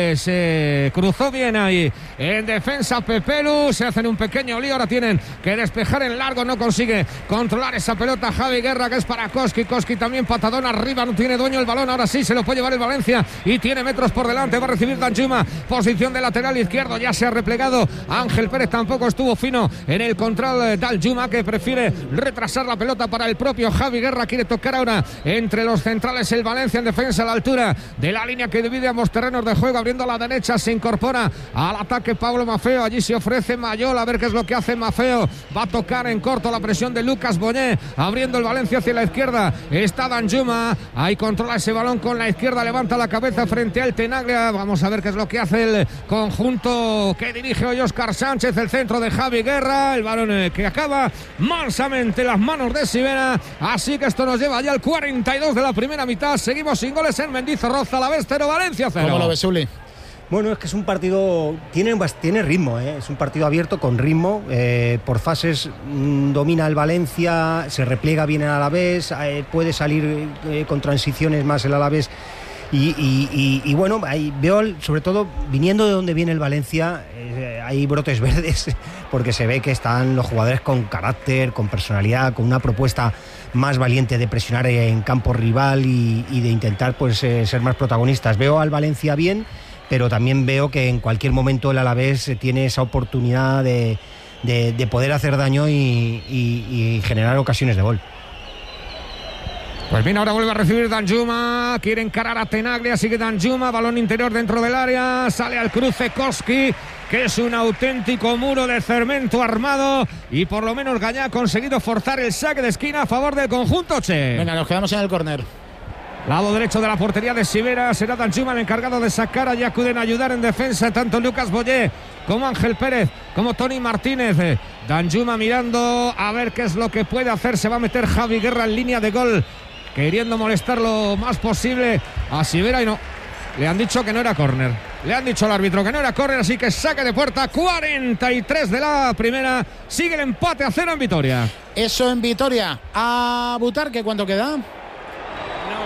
se cruzó bien ahí en defensa Pepelu, se hacen un pequeño lío, ahora tienen que despejar en largo, no consigue controlar esa pelota Javi Guerra, que es para Koski también patadón arriba, no tiene dueño el balón, ahora sí se lo puede llevar el Valencia y tiene metros por delante, va a recibir Danjuma, posición de lateral izquierdo, ya se ha replegado Ángel Pérez, tampoco estuvo fino en el control Danjuma, que prefiere retrasar la pelota para el propio Javi Guerra, quiere tocar ahora entre los centrales el Valencia en defensa a la altura de la línea que divide ambos terrenos de juego, abriendo a la derecha, se incorpora al ataque Pablo Maffeo, allí se ofrece Mayol, a ver qué es lo que hace Maffeo, va a tocar en corto la presión de Lucas Boñé, abriendo el Valencia hacia la izquierda, está Danjuma, ahí controla ese balón con la izquierda, levanta la cabeza frente al Tenaglia, vamos a ver qué es lo que hace el conjunto que dirige hoy Óscar Sánchez, el centro de Javi Guerra, el balón que acaba mansamente en las manos de Sivera, así que esto nos lleva ya al 42 de la primera mitad, seguimos sin goles en Mendizorroza, Alavés 0, Valencia 0. ¿Cómo lo ves, Uli? Bueno, es que es un partido, tiene ritmo, es un partido abierto con ritmo, por fases domina el Valencia, se repliega bien el Alavés, puede salir con transiciones más el Alavés y bueno, ahí veo sobre todo viniendo de donde viene el Valencia, hay brotes verdes porque se ve que están los jugadores con carácter, con personalidad, con una propuesta más valiente de presionar en campo rival y de intentar pues ser más protagonistas. Veo al Valencia bien, pero también veo que en cualquier momento el Alavés tiene esa oportunidad de poder hacer daño y generar ocasiones de gol. Pues bien, ahora vuelve a recibir Danjuma, quiere encarar a Tenaglia, sigue Danjuma, balón interior dentro del área, sale al cruce Koski, que es un auténtico muro de cemento armado, y por lo menos Gallá ha conseguido forzar el saque de esquina a favor del conjunto Che. Venga, nos quedamos en el córner. Lado derecho de la portería de Sivera, será Danjuma el encargado de sacar, allí acuden a ayudar en defensa tanto Lucas Boyé como Ángel Pérez, como Tony Martínez. Danjuma mirando a ver qué es lo que puede hacer, se va a meter Javi Guerra en línea de gol, queriendo molestar lo más posible a Sivera y no. Le han dicho que no era córner. Le han dicho al árbitro que no era córner, así que saque de puerta. 43 de la primera. Sigue el empate a 0 en Vitoria. Eso en Vitoria. A Butarque, ¿cuánto queda? Nos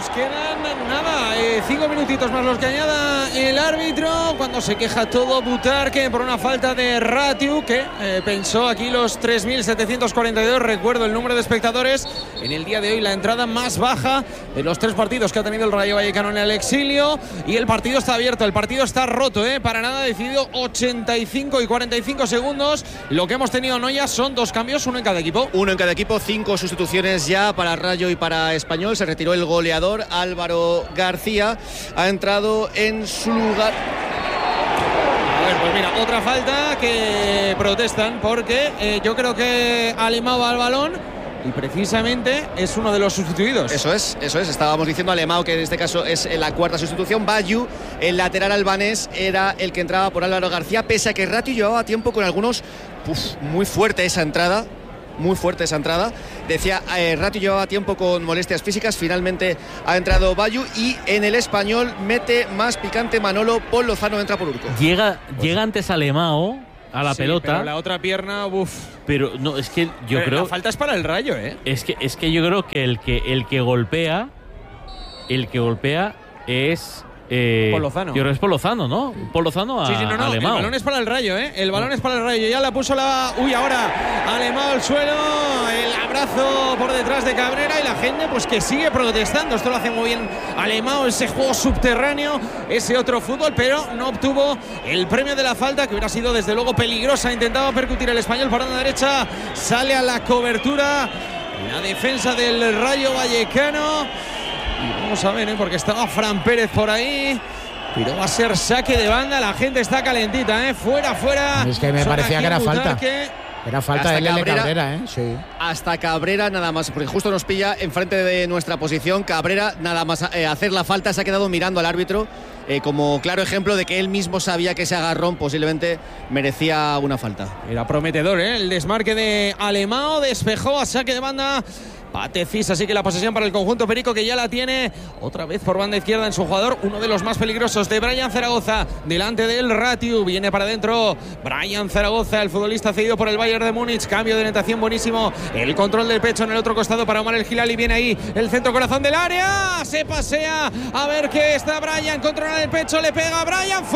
Nos quedan nada, 5 minutitos más los que añada el árbitro cuando se queja todo Butarque por una falta de Ratiu que pensó aquí los 3.742. Recuerdo el número de espectadores en el día de hoy, la entrada más baja de los 3 partidos que ha tenido el Rayo Vallecano en el exilio, y el partido está abierto, el partido está roto, para nada decidido. 85 y 45 segundos. Lo que hemos tenido Noya son 2 cambios, uno en cada equipo. 5 sustituciones ya para Rayo y para Español. Se retiró el goleador Álvaro García, ha entrado en su lugar. A ver, pues mira, otra falta que protestan porque yo creo que Alemão va al balón y precisamente es uno de los sustituidos. Eso es. Estábamos diciendo Alemão, que en este caso es la 4ª sustitución. Bayu, el lateral albanés, era el que entraba por Álvaro García, pese a que Ratiu llevaba tiempo con algunos. Muy fuerte esa entrada. Decía, Ratiu llevaba tiempo con molestias físicas. Finalmente ha entrado Bayu, y en el Español mete más picante Manolo. Paul Lozano entra por Urco. Llega antes Alemão a la pelota. Pero la otra pierna, Pero no, es que yo creo. La falta es para el Rayo, Es que yo creo que el que golpea es. Paul Lozano. Yo creo que es Paul Lozano, ¿no? Paul Lozano a Alemão. El balón es para el Rayo, El balón es para el Rayo. Ya la puso ahora Alemão al suelo. El abrazo por detrás de Cabrera, y la gente pues que sigue protestando. Esto lo hace muy bien Alemão, ese juego subterráneo, ese otro fútbol, pero no obtuvo el premio de la falta, que hubiera sido desde luego peligrosa. Intentaba percutir el Español por la derecha. Sale a la cobertura la defensa del Rayo Vallecano. Y vamos a ver, porque estaba Fran Pérez por ahí, pero va a ser saque de banda. La gente está calentita, fuera. Es que me parecía que era falta. Era falta de Cabrera, Sí. Hasta Cabrera nada más, porque justo nos pilla enfrente de nuestra posición. Cabrera nada más hacer la falta se ha quedado mirando al árbitro, como claro ejemplo de que él mismo sabía que ese agarrón posiblemente merecía una falta. Era prometedor, el desmarque de Alemão, despejó a saque de banda Patecis, así que la posesión para el conjunto perico, que ya la tiene otra vez por banda izquierda en su jugador, uno de los más peligrosos, de Brian Zaragoza, delante del Ratiu, viene para adentro Brian Zaragoza, el futbolista cedido por el Bayern de Múnich, cambio de orientación buenísimo, el control del pecho en el otro costado para Omar El Hilali, viene ahí el centro corazón del área, se pasea, a ver qué está Brian, controla el pecho, le pega a Brian,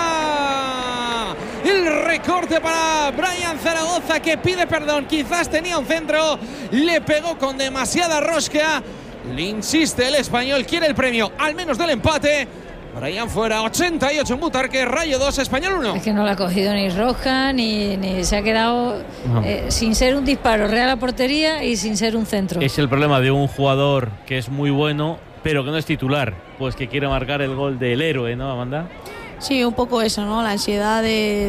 fuera. El recorte para Brian Zaragoza, que pide perdón, quizás tenía un centro, le pegó con demasiada rosca, le insiste el Español, quiere el premio, al menos del empate. Brian fuera, 88 en Butarque, Rayo 2, Español 1. Es que no le ha cogido ni roja, ni se ha quedado sin ser un disparo real a portería y sin ser un centro. Es el problema de un jugador que es muy bueno, pero que no es titular, pues que quiere marcar el gol del héroe, ¿no, Amanda? Sí, un poco eso, ¿no? La ansiedad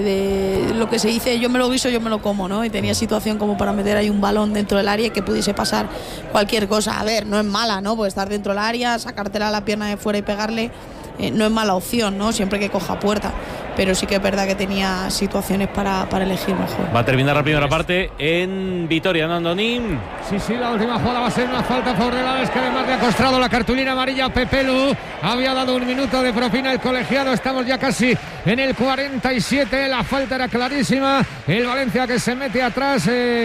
de lo que se dice, yo me lo guiso, yo me lo como, ¿no? Y tenía situación como para meter ahí un balón dentro del área y que pudiese pasar cualquier cosa. A ver, no es mala, ¿no? Pues estar dentro del área, sacártela a la pierna de fuera y pegarle, no es mala opción, ¿no? Siempre que coja puerta. Pero sí que es verdad que tenía situaciones para elegir mejor. Va a terminar la primera parte en Vitoria, ¿no, Andonín? Sí, la última jugada va a ser una falta por Alavés, que además le ha costado la cartulina amarilla a Pepelu. Había dado un minuto de propina el colegiado. Estamos ya casi en el 47. La falta era clarísima. El Valencia que se mete atrás.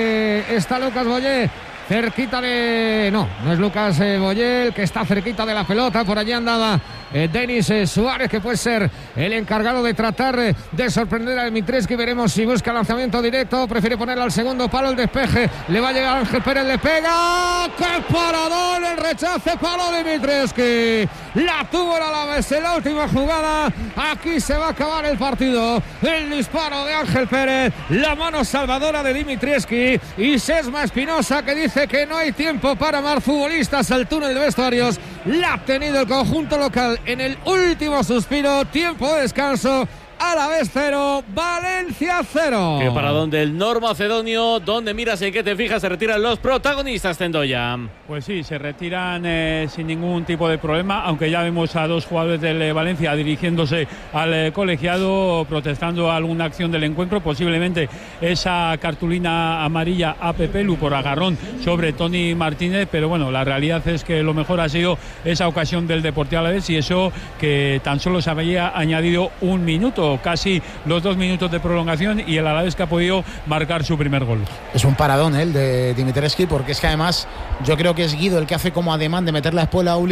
Está Lucas Boyé cerquita de... No es Lucas Boyé, que está cerquita de la pelota. Por allí andaba Denis Suárez, que puede ser el encargado de tratar de sorprender a Dimitrescu. Veremos si busca lanzamiento directo, prefiere ponerlo al segundo palo, el despeje, le va a llegar Ángel Pérez, le pega, ¡qué paradón! El rechace, palo Dimitrescu, la tuvo el Alavés en la última jugada. Aquí se va a acabar el partido, el disparo de Ángel Pérez, la mano salvadora de Dimitrescu, y Sesma Espinosa, que dice que no hay tiempo para más futbolistas al túnel de vestuarios. La ha tenido el conjunto local en el último suspiro, tiempo de descanso. Alavés 0, Valencia 0. Que para donde el Nor Macedonio, donde miras y en qué te fijas, se retiran los protagonistas, Zendoya. Pues sí, se retiran sin ningún tipo de problema, aunque ya vemos a dos jugadores del Valencia dirigiéndose al colegiado, protestando alguna acción del encuentro, posiblemente esa cartulina amarilla a Pepelu por agarrón sobre Tony Martínez, pero bueno, la realidad es que lo mejor ha sido esa ocasión del Deportivo Alavés, y eso que tan solo se había añadido un minuto, casi los 2 minutos de prolongación, y el Alavés que ha podido marcar su primer gol. Es un paradón el de Dimitrescu, porque es que además yo creo que es Guido el que hace como ademán de meter la espuela a Uli,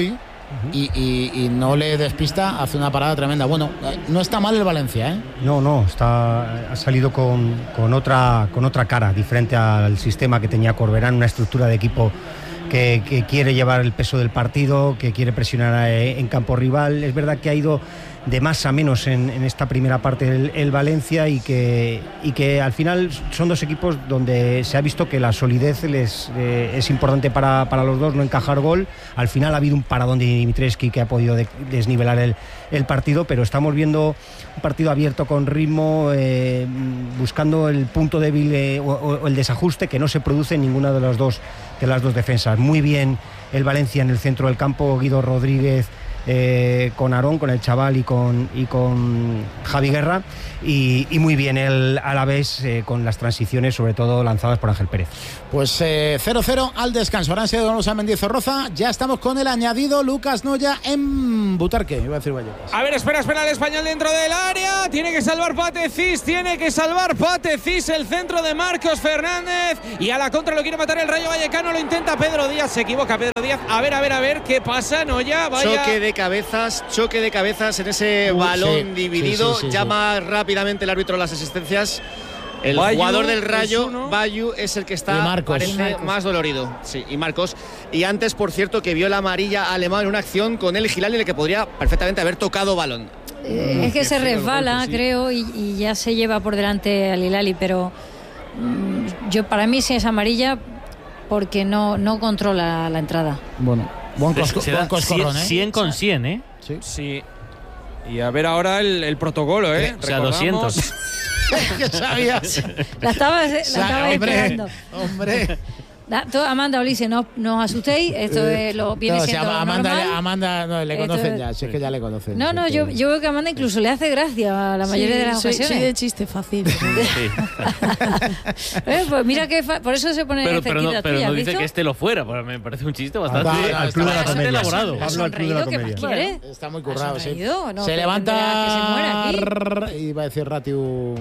y no le despista, hace una parada tremenda. Bueno, no está mal el Valencia, ¿eh? No, ha salido con otra cara, diferente al sistema que tenía Corberán, una estructura de equipo que quiere llevar el peso del partido, que quiere presionar en campo rival. Es verdad que ha ido de más a menos en esta primera parte el Valencia y que al final son dos equipos donde se ha visto que la solidez es importante para los dos, no encajar gol. Al final ha habido un paradón de Dimitrescu que ha podido desnivelar el partido, pero estamos viendo un partido abierto con ritmo, buscando el punto débil o el desajuste que no se produce en ninguna de las dos defensas. Muy bien el Valencia en el centro del campo, Guido Rodríguez con Aarón, con el chaval y con Javi Guerra, y muy bien el Alavés con las transiciones, sobre todo lanzadas por Ángel Pérez. Pues 0-0 al descanso. Ahora han sido Don Luis Mendizorroza. Ya estamos con el añadido Lucas Noya en Butarque. Iba a decir Vallecas. A ver, espera el español dentro del área. Tiene que salvar Patecís. El centro de Marcos Fernández. Y a la contra lo quiere matar el Rayo Vallecano. Lo intenta Pedro Díaz. Se equivoca Pedro Díaz. A ver qué pasa, Noya. Vaya. Choque de cabezas en ese balón dividido. Llama rápidamente el árbitro las asistencias. El jugador del Rayo, Bayu, es el que parece más dolorido. Sí, y Marcos. Y antes, por cierto, que vio la amarilla a Alemán en una acción con el Hilali, en el que podría perfectamente haber tocado balón. Es que se resbala, creo, y ya se lleva por delante al Hilali, pero para mí sí es amarilla porque no controla la entrada. Bueno, buen coscorrón, 100 con 100, ¿eh? Sí. Y a ver ahora el protocolo, ¿eh? O sea, 200. ¿Qué sabías? La estaba esperando. Hombre. Amanda, Ulises, no os asustéis, esto es lo viene siendo normal. Amanda no, le conocen ya, si es que ya le conocen. No, yo veo que a Amanda incluso le hace gracia a la mayoría de las ocasiones. Soy de chiste fácil. Pues mira que por eso se pone cerquita pero tuya, no dice ¿visto? que esté lo fuera, me parece un chiste bastante elaborado. Pablo, al club de la comedia. ¿Quiere? Está muy currado, sí. No, se levanta que se muera aquí. Iba a decir Ratiu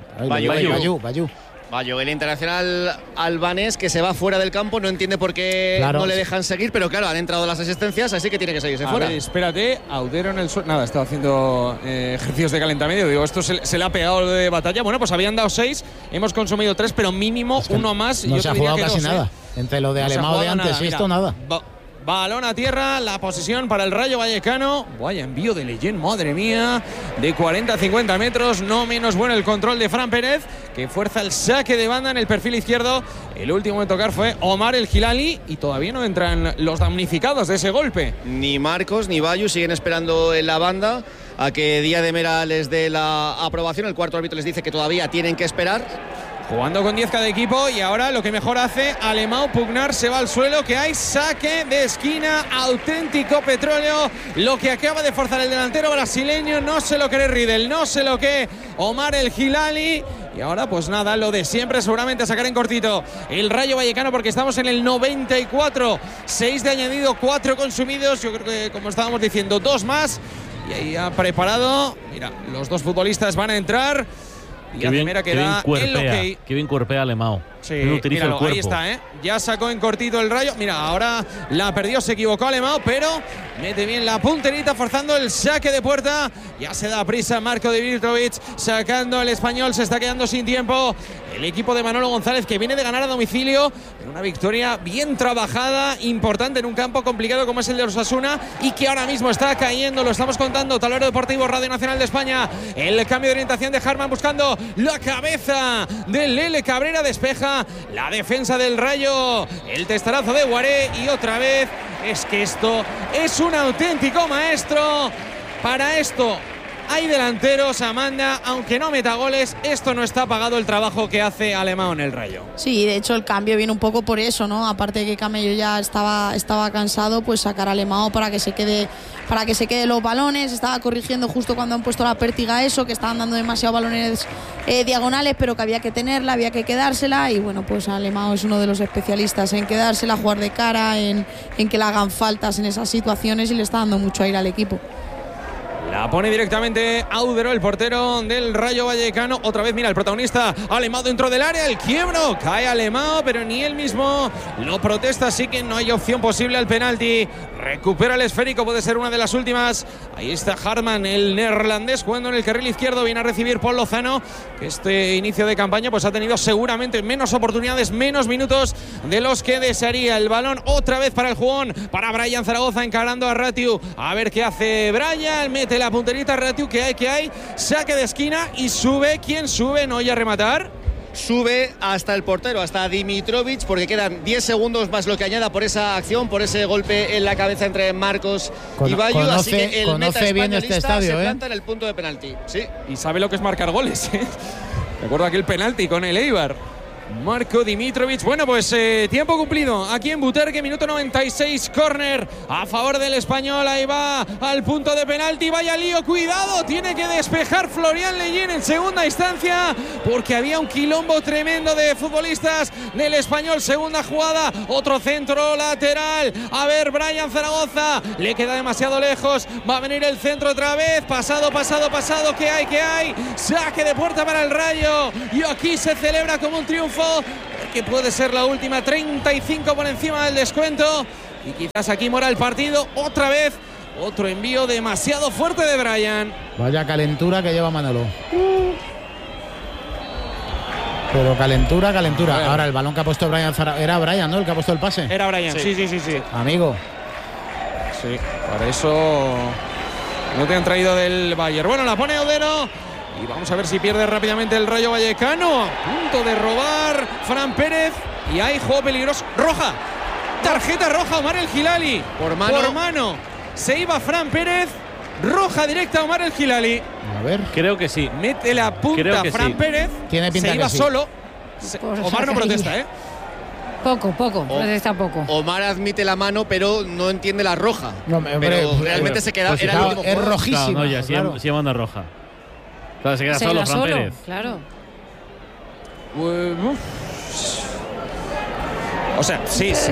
Bayo, el internacional albanés que se va fuera del campo, no entiende por qué no le dejan seguir, pero claro, han entrado las asistencias, así que tiene que seguirse fuera. Ver, espérate, Audero en el suelo. Nada, estaba haciendo ejercicios de calentamiento. Digo, esto se le ha pegado de batalla. Bueno, pues habían dado 6, hemos consumido 3, pero mínimo uno más. No se ha jugado casi nada. Entre lo de Alemão de antes y esto, nada. Balón a tierra, la posesión para el Rayo Vallecano. Vaya envío de Leyen, madre mía. De 40 a 50 metros, no menos bueno el control de Fran Pérez, que fuerza el saque de banda en el perfil izquierdo. El último en tocar fue Omar el Hilali y todavía no entran los damnificados de ese golpe. Ni Marcos ni Bayu siguen esperando en la banda a que Díaz de Mera les dé la aprobación. El cuarto árbitro les dice que todavía tienen que esperar. Jugando con 10 cada equipo y ahora lo que mejor hace Alemão, pugnar, se va al suelo, que hay saque de esquina, auténtico petróleo, lo que acaba de forzar el delantero brasileño, no se lo cree Riedel, no se lo cree Omar el Hilali. Y ahora pues nada, lo de siempre, seguramente sacar en cortito el Rayo Vallecano, porque estamos en el 94, 6 de añadido, 4 consumidos, yo creo que como estábamos diciendo 2 más, y ahí ha preparado, mira, los dos futbolistas van a entrar. Y la primera que da el ok. Qué bien cuerpea Alemão. Sí, míralo, ahí está, ¿eh? Ya sacó en cortito el Rayo. Mira, ahora la perdió, se equivocó Alemão, pero mete bien la punterita, forzando el saque de puerta. Ya se da prisa Marco de Virtrovic, sacando el español, se está quedando sin tiempo. El equipo de Manolo González, que viene de ganar a domicilio, en una victoria bien trabajada, importante en un campo complicado como es el de Osasuna, y que ahora mismo está cayendo, lo estamos contando, Tablero Deportivo, Radio Nacional de España. El cambio de orientación de Harman buscando la cabeza de Lele Cabrera, despeja la defensa del Rayo, el testarazo de Guaré, y otra vez es que esto es un auténtico maestro. Para esto hay delanteros, Amanda, aunque no meta goles, esto no está pagado el trabajo que hace Alemão en el Rayo. Sí, de hecho el cambio viene un poco por eso, ¿no? Aparte de que Camello ya estaba cansado, pues sacar a Alemão para que se quede los balones. Estaba corrigiendo justo cuando han puesto la pértiga eso, que estaban dando demasiados balones diagonales, pero que había que tenerla, había que quedársela, y bueno, pues Alemão es uno de los especialistas en quedársela, jugar de cara, en que le hagan faltas en esas situaciones, y le está dando mucho aire al equipo. La pone directamente Audero, el portero del Rayo Vallecano. Otra vez, mira, el protagonista Alemão dentro del área, el quiebro. Cae Alemão, pero ni él mismo lo protesta, así que no hay opción posible al penalti. Recupera el esférico, puede ser una de las últimas. Ahí está Hartmann, el neerlandés, jugando en el carril izquierdo. Viene a recibir Paul Lozano, que este inicio de campaña pues ha tenido seguramente menos oportunidades, menos minutos de los que desearía. El balón otra vez para el jugón, para Brian Zaragoza, encarando a Ratiu. A ver qué hace Brian, mete la punterita a Ratiu, que hay. Saque de esquina y sube. ¿Quién sube? No, ya rematar. Sube hasta el portero, hasta Dimitrovic, porque quedan 10 segundos más lo que añada por esa acción, por ese golpe en la cabeza entre Marcos y Bayu. Así que el meta bien este estadio, se planta en el punto de penalti. Sí. Y sabe lo que es marcar goles, ¿eh? Recuerdo aquel penalti con el Eibar. Marco Dimitrovic. Bueno, pues tiempo cumplido aquí en Butarque, minuto 96, córner a favor del Español. Ahí va al punto de penalti, vaya lío, cuidado, tiene que despejar Florian Leyen en segunda instancia, porque había un quilombo tremendo de futbolistas del Español. Segunda jugada, otro centro lateral, a ver, Brian Zaragoza, le queda demasiado lejos, va a venir el centro otra vez, pasado, ¿qué hay? Saque de puerta para el Rayo, y aquí se celebra como un triunfo, que puede ser la última. 35 por encima del descuento, y quizás aquí muera el partido otra vez. Otro envío demasiado fuerte de Brian. Vaya calentura que lleva Manolo. Pero calentura. Ahora el balón que ha puesto Brian era Brian, ¿no? El que ha puesto el pase. Era Brian, sí. Amigo. Sí, para eso no te han traído del Bayern. Bueno, la pone Audero. Y vamos a ver si pierde rápidamente el Rayo Vallecano. A punto de robar Fran Pérez. Y hay juego peligroso. Roja. Tarjeta roja, Omar El Hilali. Por mano. Se iba Fran Pérez. Roja directa a Omar El Hilali. A ver. Creo que sí. Mete la punta Fran Pérez. Tiene pinta se iba que sí. Solo. Omar no protesta, ¿eh? Poco, protesta poco. Omar admite la mano, pero no entiende la roja. No, pero realmente se queda. Pues era el último es rojísimo. No, ya sí manda roja. Claro, se queda solo Fran Pérez. Claro. O sea,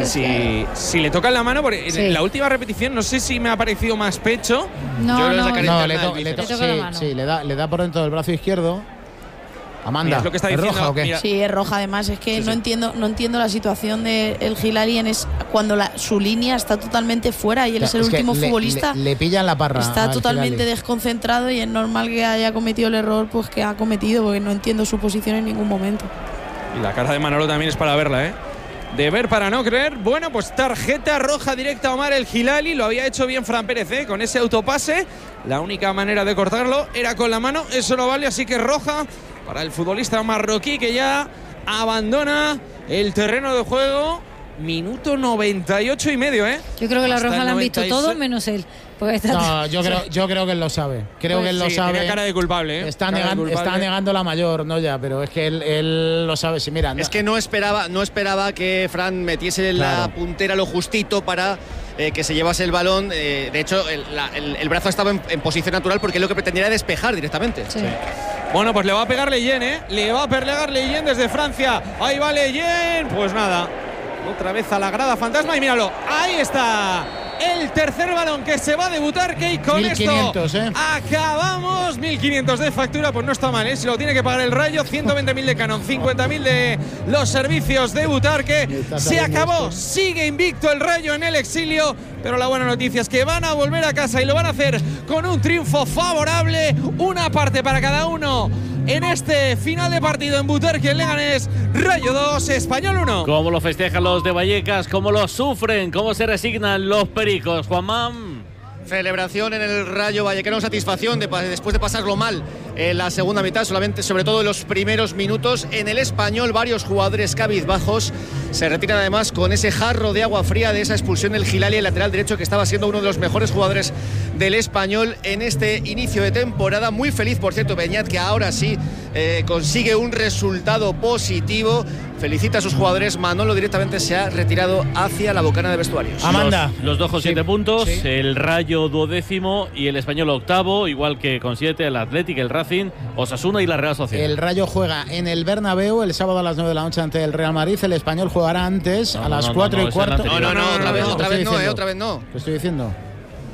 sí, le tocan la mano, porque en la última repetición no sé si me ha parecido más pecho. No, le toca la mano. Sí, le da por dentro del brazo izquierdo. Amanda, ¿es lo que está diciendo? ¿Roja o qué? Sí, es roja. Además, es que no entiendo la situación de El Hilali cuando su línea está totalmente fuera y él es el último futbolista. Le pillan la parra. Está totalmente desconcentrado y es normal que haya cometido el error pues que ha cometido, porque no entiendo su posición en ningún momento. Y la cara de Manolo también es para verla, ¿eh? De ver para no creer. Bueno, pues tarjeta roja directa a Omar El Hilali. Lo había hecho bien Fran Pérez, ¿eh? Con ese autopase. La única manera de cortarlo era con la mano. Eso no vale, así que roja para el futbolista marroquí, que ya abandona el terreno de juego. Minuto 98 y medio, ¿eh? Yo creo que la roja la han visto todos menos él. No, yo creo que él lo sabe. Creo que él lo sabe. Tiene cara de culpable, ¿eh? Está negando la mayor, no ya, pero es que él lo sabe. Sí, mira, es que no esperaba que Fran metiese la puntera lo justito para que se llevase el balón. De hecho, el brazo estaba en posición natural, porque lo que pretendía era despejar directamente. Sí. Bueno, pues le va a pegar Leyen, ¿eh? Le va a pegar Leyen desde Francia. Ahí va Leyen. Pues nada. Otra vez a la grada fantasma y míralo. Ahí está. El tercer balón que se va a debutar, que con 1500, esto acabamos. 1.500 de factura, pues no está mal, ¿eh? Si lo tiene que pagar el Rayo, 120.000 de canon, 50.000 de los servicios de Butarque. Se acabó, sigue invicto el Rayo en el exilio, pero la buena noticia es que van a volver a casa y lo van a hacer con un triunfo favorable, una parte para cada uno. En este final de partido en Butarque, en Leganés, Rayo 2, Español 1. ¿Cómo lo festejan los de Vallecas? ¿Cómo lo sufren? ¿Cómo se resignan los pericos, Juanmán? Celebración en el Rayo Vallecano, satisfacción después de pasarlo mal en la segunda mitad, sobre todo en los primeros minutos. En el Español, varios jugadores cabizbajos se retiran además con ese jarro de agua fría de esa expulsión del Hilali, el lateral derecho, que estaba siendo uno de los mejores jugadores del Español en este inicio de temporada. Muy feliz, por cierto, Beñat, que ahora sí consigue un resultado positivo. Felicita a sus jugadores. Manolo directamente se ha retirado hacia la bocana de vestuarios. Amanda. Los dos con 7 puntos, el Rayo 12º y el Español 8º, igual que con 7 el Athletic, el Racing, Osasuna y la Real Sociedad. El Rayo juega en el Bernabéu el sábado a las 9 de la noche ante el Real Madrid. El Español jugará antes a las 4:15. Otra vez no. ¿Qué estoy diciendo?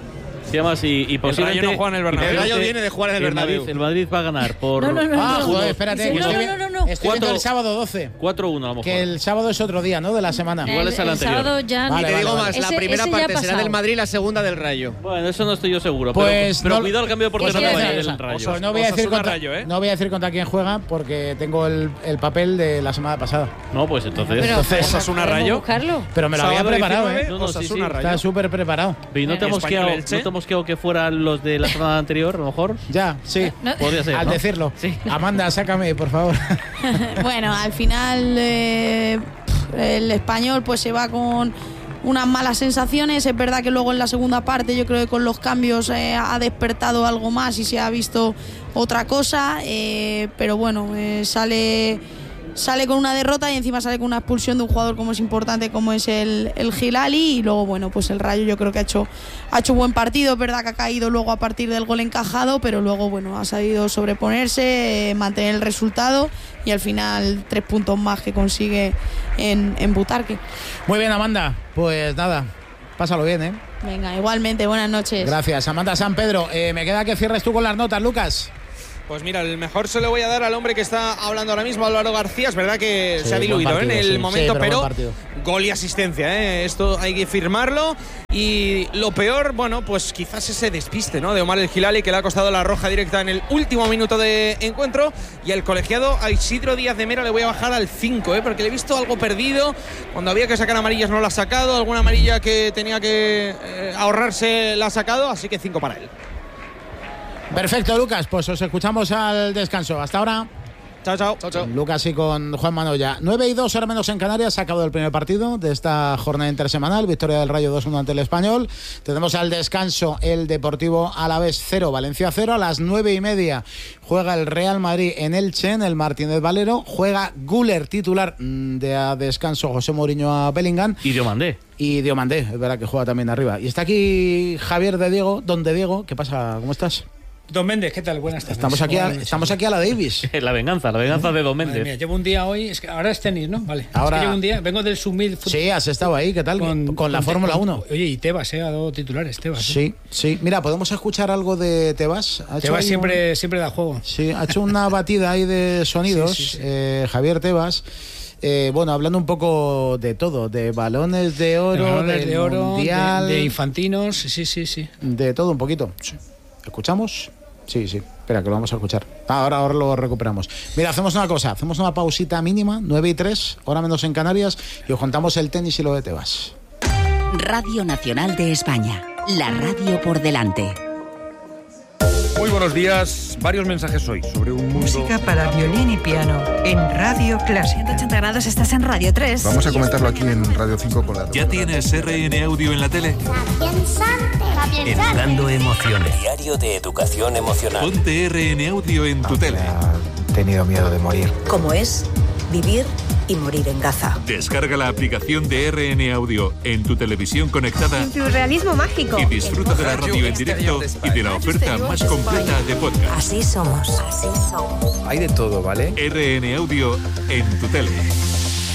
Sí, además, y posiblemente. El Rayo no juega en el Bernabéu. El Rayo viene de jugar en el Bernabéu. El Madrid va a ganar por. Joder, espérate. Estoy viendo el sábado 12. 4-1 a lo mejor. Que el sábado es otro día, ¿no? De la semana. Igual es el anterior. Sábado ya Y te digo más, la primera parte será del Madrid y la segunda del Rayo. Bueno, eso no estoy yo seguro. Pues pero cuidado el cambio de portero del Rayo. Pues no voy a decir contra quién juega porque tengo el papel de la semana pasada. No, pues entonces. Osasuna Rayo. Pero me lo había preparado, ¿eh? No, sí. Está súper preparado. ¿Y no te hemos quedado que fueran los de la semana anterior, a lo mejor? Ya, sí. Podría ser. Al decirlo. Sí. Amanda, sácame, por favor. Bueno, al final el Español pues se va con unas malas sensaciones. Es verdad que luego en la segunda parte yo creo que con los cambios ha despertado algo más y se ha visto otra cosa, pero bueno, sale con una derrota y encima sale con una expulsión de un jugador como es importante como es el Hilali. Y luego bueno, pues el Rayo yo creo que ha hecho buen partido. Es verdad que ha caído luego a partir del gol encajado, pero luego bueno, ha sabido sobreponerse, mantener el resultado y al final 3 puntos más que consigue en Butarque. Muy bien, Amanda, pues nada, pásalo bien, ¿eh? Venga, igualmente, buenas noches. Gracias, Amanda San Pedro. Me queda que cierres tú con las notas, Lucas. Pues mira, el mejor se lo voy a dar al hombre que está hablando ahora mismo, Álvaro García. Es verdad que se ha diluido en el momento, pero gol y asistencia, esto hay que firmarlo. Y lo peor, bueno, pues quizás ese despiste, ¿no? De Omar El Hilali, que le ha costado la roja directa en el último minuto de encuentro. Y al colegiado, a Isidro Díaz de Mera, le voy a bajar al 5, porque le he visto algo perdido. Cuando había que sacar amarillas no la ha sacado. Alguna amarilla que tenía que ahorrarse la ha sacado. Así que 5 para él. Perfecto, Lucas, pues os escuchamos al descanso. Hasta ahora. Chao. Lucas y con Juan Manoya. 9:02, hora menos en Canarias. Se ha acabado el primer partido de esta jornada intersemanal. Victoria del Rayo 2-1 ante el Español. Tenemos al descanso el Deportivo Alavés 0, Valencia 0. A las 9:30 juega el Real Madrid en Elche, en el Martínez Valero. Juega Güler, titular de a descanso José Mourinho a Bellingham. Y Diomandé. Es verdad que juega también arriba. Y está aquí Javier de Diego. Don de Diego, ¿qué pasa? ¿Cómo estás? Don Méndez, ¿qué tal? Buenas tardes. Estamos aquí a la Davis. La venganza de Don Méndez. Mía, llevo un día hoy, ahora es tenis, ¿no? Vale. Ahora, es que llevo un día, vengo del Submil. Sí, has estado ahí, ¿qué tal? Con la Fórmula 1. Oye, y Tebas, ha dado titulares, Tebas. Sí. Mira, ¿podemos escuchar algo de Tebas? Tebas siempre da juego. Sí, ha hecho una batida ahí de sonidos, sí. Javier Tebas. Bueno, hablando un poco de todo, de balones de oro, mundial, de infantinos, sí. De todo un poquito. Sí. ¿Escuchamos? Sí. Espera, que lo vamos a escuchar. Ahora lo recuperamos. Mira, hacemos una cosa. Hacemos una pausita mínima, 9:03, hora menos en Canarias, y os contamos el tenis y lo de Tebas. Radio Nacional de España. La radio por delante. Muy buenos días. Varios mensajes hoy sobre un mundo... Música para violín y piano en Radio Clásica. 180 grados, estás en Radio 3. Vamos a comentarlo aquí en Radio 5 con la... ¿Ya tienes RN Audio en la tele? Educando emociones. Diario de educación emocional. Ponte RN Audio en tu tele. He tenido miedo de morir. ¿Cómo es vivir y morir en Gaza? Descarga la aplicación de RN Audio en tu televisión conectada. En tu realismo mágico. Y disfruta de la radio en directo y de la oferta más completa de podcast. Así somos. Hay de todo, ¿vale? RN Audio en tu tele.